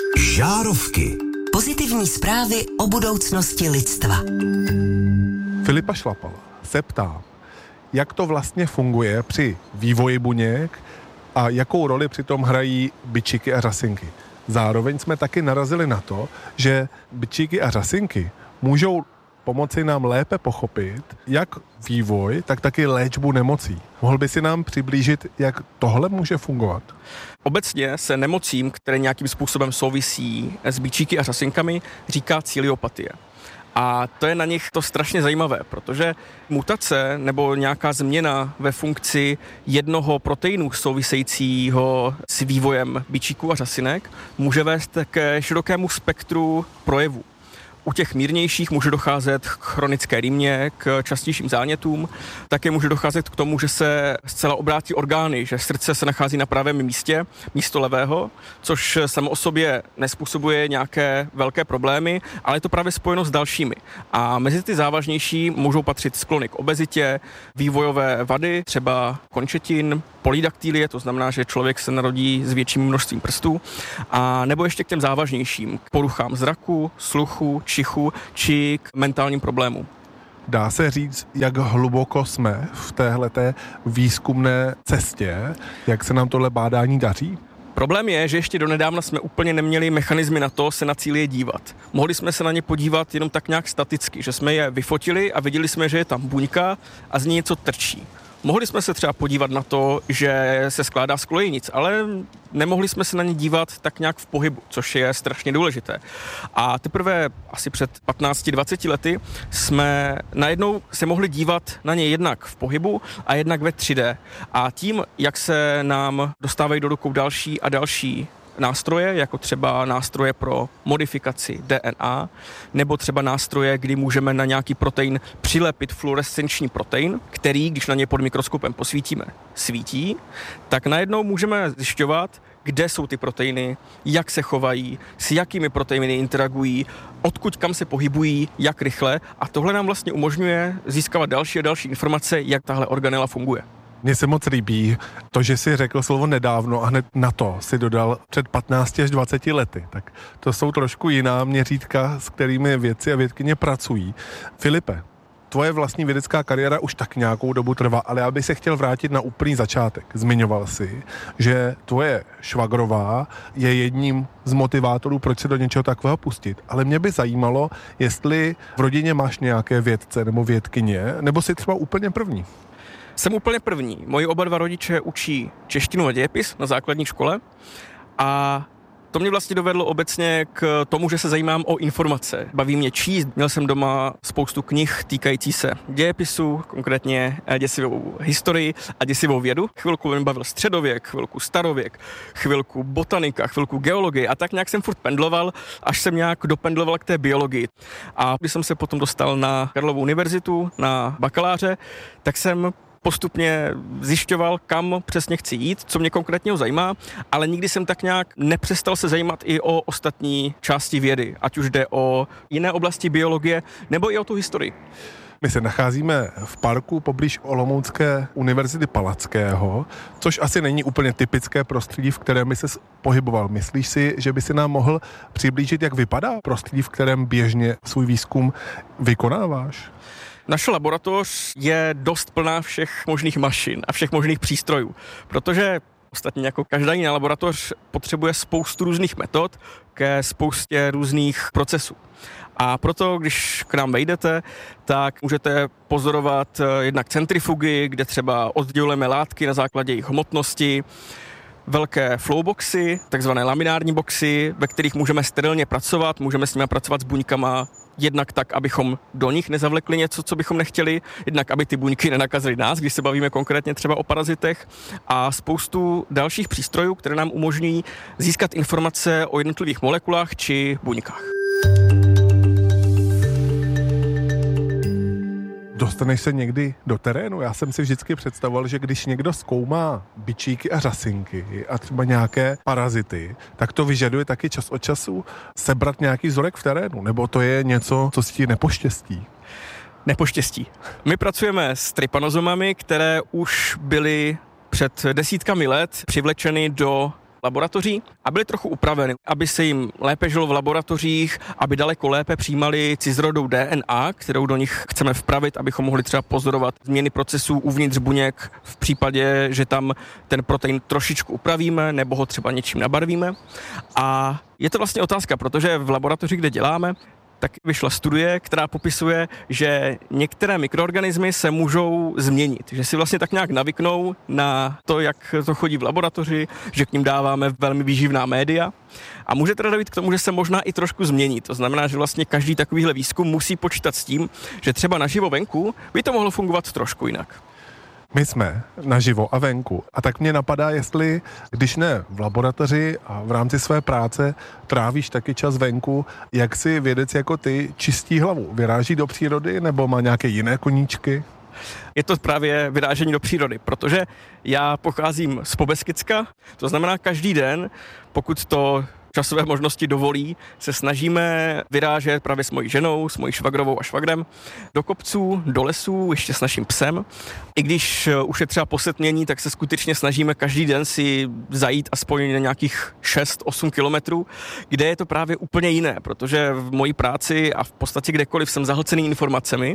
Žárovky. Pozitivní zprávy o budoucnosti lidstva. Filipa Šlapala se ptá, jak to vlastně funguje při vývoji buněk a jakou roli přitom hrají bičíky a řasinky. Zároveň jsme taky narazili na to, že bičíky a řasinky můžou pomoci nám lépe pochopit, jak vývoj, tak taky léčbu nemocí. Mohl by si nám přiblížit, jak tohle může fungovat? Obecně se nemocím, které nějakým způsobem souvisí s bičíky a řasinkami, říká ciliopatie. A to je na nich to strašně zajímavé, protože mutace nebo nějaká změna ve funkci jednoho proteinu souvisejícího s vývojem bičíků a řasinek může vést ke širokému spektru projevů. U těch mírnějších může docházet k chronické rýmě, k častějším zánětům. Také může docházet k tomu, že se zcela obrátí orgány, že srdce se nachází na pravém místě, místo levého, což samo o sobě nespůsobuje nějaké velké problémy, ale je to právě spojeno s dalšími. A mezi ty závažnější můžou patřit sklony k obezitě, vývojové vady, třeba končetin, polydaktylie, to znamená, že člověk se narodí s větším množstvím prstů, a nebo ještě k těm závažnějším, k poruchám zraku, sluchu, čichu či k mentálním problémům. Dá se říct, jak hluboko jsme v téhleté výzkumné cestě, jak se nám tohle bádání daří? Problém je, že ještě donedávna jsme úplně neměli mechanismy na to se na cíle dívat. Mohli jsme se na ně podívat jenom tak nějak staticky, že jsme je vyfotili a viděli jsme, že je tam buňka a z ní něco trčí. Mohli jsme se třeba podívat na to, že se skládá z kolejnic, ale nemohli jsme se na ně dívat tak nějak v pohybu, což je strašně důležité. A teprve asi před patnácti dvaceti lety jsme najednou se mohli dívat na ně jednak v pohybu a jednak ve tři dé. A tím, jak se nám dostávají do rukou další a další nástroje, jako třeba nástroje pro modifikaci D N A, nebo třeba nástroje, kdy můžeme na nějaký protein přilepit fluorescenční protein, který, když na ně pod mikroskopem posvítíme, svítí, tak najednou můžeme zjišťovat, kde jsou ty proteiny, jak se chovají, s jakými proteiny interagují, odkud kam se pohybují, jak rychle, a tohle nám vlastně umožňuje získávat další a další informace, jak tahle organela funguje. Mně se moc líbí to, že si řekl slovo nedávno a hned na to si dodal před patnácti až dvaceti lety. Tak to jsou trošku jiná měřítka, s kterými vědci a vědkyně pracují. Filipe, tvoje vlastní vědecká kariéra už tak nějakou dobu trvá, ale já bych se chtěl vrátit na úplný začátek. Zmiňoval si, že tvoje švagrová je jedním z motivátorů, proč se do něčeho takového pustit. Ale mě by zajímalo, jestli v rodině máš nějaké vědce nebo vědkyně, nebo jsi třeba úplně první. Jsem úplně první. Moji oba dva rodiče učí češtinu a dějepis na základní škole a to mě vlastně dovedlo obecně k tomu, že se zajímám o informace. Baví mě číst. Měl jsem doma spoustu knih týkající se dějepisu, konkrétně děsivou historii a děsivou vědu. Chvilku mě bavil středověk, chvilku starověk, chvilku botanika, chvilku geologie a tak nějak jsem furt pendloval, až jsem nějak dopendloval k té biologii. A když jsem se potom dostal na Karlovu univerzitu, na bakaláře, tak jsem postupně zjišťoval, kam přesně chci jít, co mě konkrétně zajímá, ale nikdy jsem tak nějak nepřestal se zajímat i o ostatní části vědy, ať už jde o jiné oblasti biologie, nebo i o tu historii. My se nacházíme v parku poblíž Olomoucké univerzity Palackého, což asi není úplně typické prostředí, v kterém by se pohyboval. Myslíš si, že by si nám mohl přiblížit, jak vypadá prostředí, v kterém běžně svůj výzkum vykonáváš? Naše laboratoř je dost plná všech možných mašin a všech možných přístrojů, protože ostatně jako každá jiná laboratoř potřebuje spoustu různých metod ke spoustě různých procesů. A proto, když k nám vejdete, tak můžete pozorovat jednak centrifugy, kde třeba oddělujeme látky na základě jejich hmotnosti, velké flowboxy, takzvané laminární boxy, ve kterých můžeme sterilně pracovat, můžeme s nimi pracovat s buňkama jednak tak, abychom do nich nezavlekli něco, co bychom nechtěli, jednak aby ty buňky nenakazily nás, když se bavíme konkrétně třeba o parazitech, a spoustu dalších přístrojů, které nám umožňují získat informace o jednotlivých molekulách či buňkách. Dostaneš se někdy do terénu? Já jsem si vždycky představoval, že když někdo zkoumá bičíky a řasinky a třeba nějaké parazity, tak to vyžaduje taky čas od času sebrat nějaký vzorek v terénu, nebo to je něco, co si ti nepoštěstí? Nepoštěstí. My pracujeme s trypanozomami, které už byly před desítkami let přivlečeny do laboratoří a byly trochu upraveny, aby se jim lépe žilo v laboratořích, aby daleko lépe přijímali cizorodou D N A, kterou do nich chceme vpravit, abychom mohli třeba pozorovat změny procesů uvnitř buněk v případě, že tam ten protein trošičku upravíme nebo ho třeba něčím nabarvíme. A je to vlastně otázka, protože v laboratoři, kde děláme, tak vyšla studie, která popisuje, že některé mikroorganismy se můžou změnit, že si vlastně tak nějak navyknou na to, jak to chodí v laboratoři, že k ním dáváme velmi výživná média a může teda dojít k tomu, že se možná i trošku změní. To znamená, že vlastně každý takovýhle výzkum musí počítat s tím, že třeba naživo venku by to mohlo fungovat trošku jinak. My jsme naživo a venku. A tak mě napadá, jestli, když ne v laboratoři a v rámci své práce trávíš taky čas venku, jak si vědec jako ty čistí hlavu? Vyráží do přírody nebo má nějaké jiné koníčky? Je to právě vyrážení do přírody, protože já pocházím z Pobeskicka, to znamená každý den, pokud to časové možnosti dovolí, se snažíme vyrážet právě s mojí ženou, s mojí švagrovou a švagrem do kopců, do lesů, ještě s naším psem. I když už je třeba posetmění, tak se skutečně snažíme každý den si zajít aspoň na nějakých šest osm kilometrů, kde je to právě úplně jiné, protože v mojí práci a v podstatě kdekoliv jsem zahlcený informacemi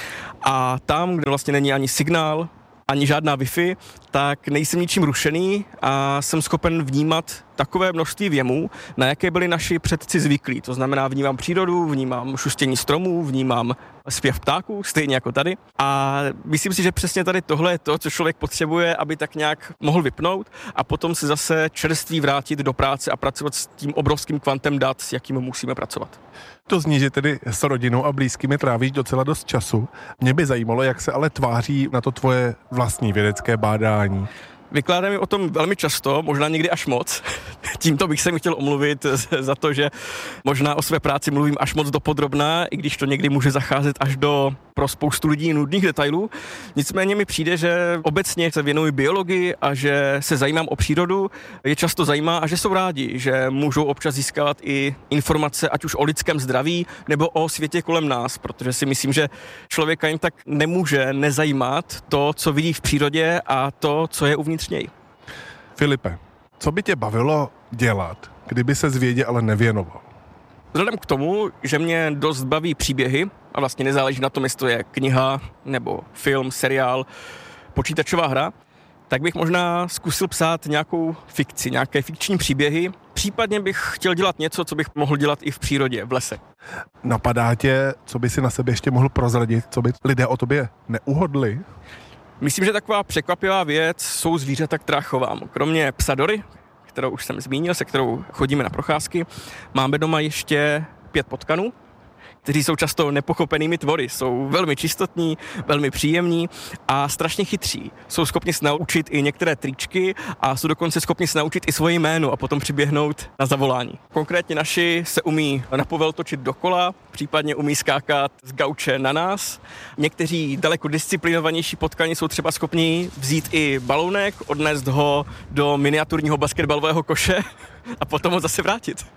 a tam, kde vlastně není ani signál, ani žádná Wi-Fi, tak nejsem ničím rušený a jsem schopen vnímat takové množství věmů, na jaké byli naši předci zvyklí. To znamená, vnímám přírodu, vnímám šustění stromů, vnímám zpěv ptáků, stejně jako tady. A myslím si, že přesně tady tohle je to, co člověk potřebuje, aby tak nějak mohl vypnout a potom se zase čerství vrátit do práce a pracovat s tím obrovským kvantem dat, s jakým musíme pracovat. To zní, že tedy s rodinou a blízkými trávíš docela dost času. Mě by zajímalo, jak se ale tváří na to tvoje vlastní vědecké bádání. Vykládám mi o tom velmi často, možná někdy až moc. Tímto bych se mi chtěl omluvit za to, že možná o své práci mluvím až moc dopodrobná, i když to někdy může zacházet až do pro spoustu lidí nudných detailů. Nicméně mi přijde, že obecně se věnuji biologii a že se zajímám o přírodu, je často zajímá a že jsou rádi, že můžou občas získávat i informace, ať už o lidském zdraví nebo o světě kolem nás, protože si myslím, že člověka jen tak nemůže nezajímat to, co vidí v přírodě a to, co je uvnitř něj. Filipe, co by tě bavilo dělat, kdyby se vědě ale nevěnoval? Vzhledem k tomu, že mě dost baví příběhy a vlastně nezáleží na tom, jestli to je kniha nebo film, seriál, počítačová hra, tak bych možná zkusil psát nějakou fikci, nějaké fikční příběhy. Případně bych chtěl dělat něco, co bych mohl dělat i v přírodě, v lese. Napadá tě, co by si na sebe ještě mohl prozradit, co by lidé o tobě neuhodli? Myslím, že taková překvapivá věc jsou zvířata, která chovám. Kromě psa Dory, kterou už jsem zmínil, se kterou chodíme na procházky, máme doma ještě pět potkanů, kteří jsou často nepochopenými tvory. Jsou velmi čistotní, velmi příjemní a strašně chytří. Jsou schopni se naučit i některé tričky a jsou dokonce schopni se naučit i svoje jméno a potom přiběhnout na zavolání. Konkrétně naši se umí na povel točit dokola, případně umí skákat z gauče na nás. Někteří daleko disciplinovanější potkani jsou třeba schopni vzít i balounek, odnést ho do miniaturního basketbalového koše a potom ho zase vrátit.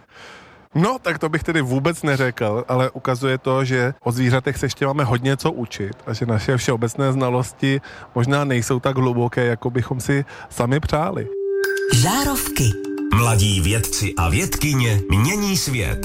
No, tak to bych tedy vůbec neřekl, ale ukazuje to, že o zvířatech se ještě máme hodně co učit a že naše všeobecné znalosti možná nejsou tak hluboké, jako bychom si sami přáli. Žárovky. Mladí vědci a vědkyně mění svět.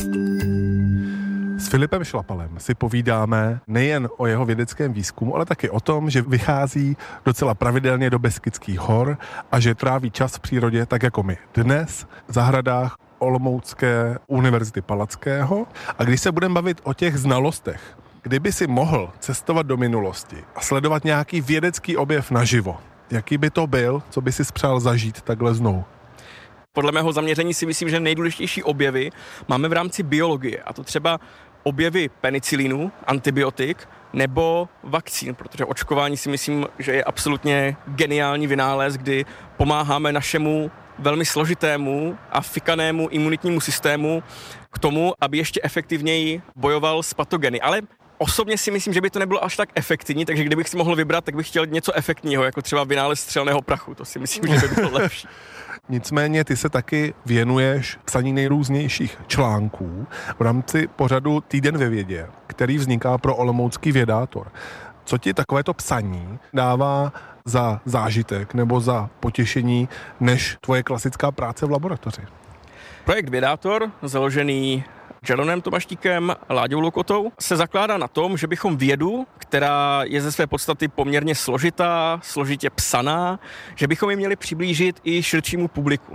S Filipem Šlapalem si povídáme nejen o jeho vědeckém výzkumu, ale taky o tom, že vychází docela pravidelně do Beskydských hor a že tráví čas v přírodě tak jako my dnes v zahradách Olomoucké univerzity Palackého. A když se budeme bavit o těch znalostech, kdyby si mohl cestovat do minulosti a sledovat nějaký vědecký objev naživo, jaký by to byl, co by si spřál zažít takhle znovu? Podle mého zaměření si myslím, že nejdůležitější objevy máme v rámci biologie, a to třeba objevy penicilinu, antibiotik nebo vakcín, protože očkování si myslím, že je absolutně geniální vynález, kdy pomáháme našemu velmi složitému a fikanému imunitnímu systému k tomu, aby ještě efektivněji bojoval s patogeny. Ale osobně si myslím, že by to nebylo až tak efektivní, takže kdybych si mohl vybrat, tak bych chtěl něco efektního, jako třeba vynález střelného prachu. To si myslím, že by bylo lepší. Nicméně ty se taky věnuješ psaní nejrůznějších článků v rámci pořadu Týden ve vědě, který vzniká pro Olomoucký vědátor. Co ti takovéto psaní dává za zážitek nebo za potěšení než tvoje klasická práce v laboratoři? Projekt Vědátor, založený Jeronem Tomaštíkem a Láďou Loukotou, se zakládá na tom, že bychom vědu, která je ze své podstaty poměrně složitá, složitě psaná, že bychom ji měli přiblížit i širšímu publiku.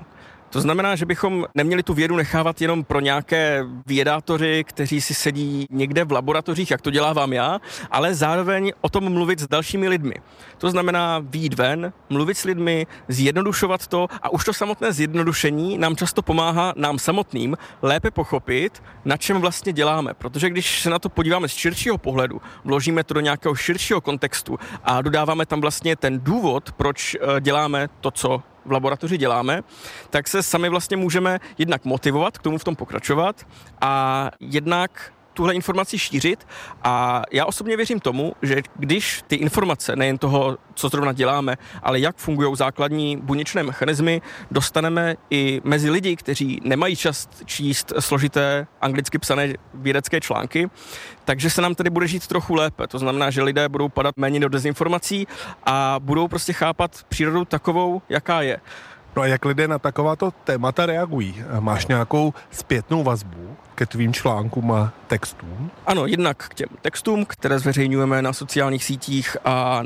To znamená, že bychom neměli tu vědu nechávat jenom pro nějaké vědátory, kteří si sedí někde v laboratořích, jak to dělávám já, ale zároveň o tom mluvit s dalšími lidmi. To znamená vyjít ven, mluvit s lidmi, zjednodušovat to a už to samotné zjednodušení nám často pomáhá nám samotným lépe pochopit, na čem vlastně děláme. Protože když se na to podíváme z širšího pohledu, vložíme to do nějakého širšího kontextu a dodáváme tam vlastně ten důvod, proč děláme to, co v laboratoři děláme, tak se sami vlastně můžeme jednak motivovat k tomu v tom pokračovat a jednak tuhle informaci šířit a já osobně věřím tomu, že když ty informace, nejen toho, co zrovna děláme, ale jak fungují základní buněčné mechanismy, dostaneme i mezi lidi, kteří nemají čas číst složité anglicky psané vědecké články, takže se nám tady bude žít trochu lépe. To znamená, že lidé budou padat méně do dezinformací a budou prostě chápat přírodu takovou, jaká je. No a jak lidé na takováto témata reagují? Máš nějakou zpětnou vazbu ke tvým článkům a textům? Ano, jednak k těm textům, které zveřejňujeme na sociálních sítích a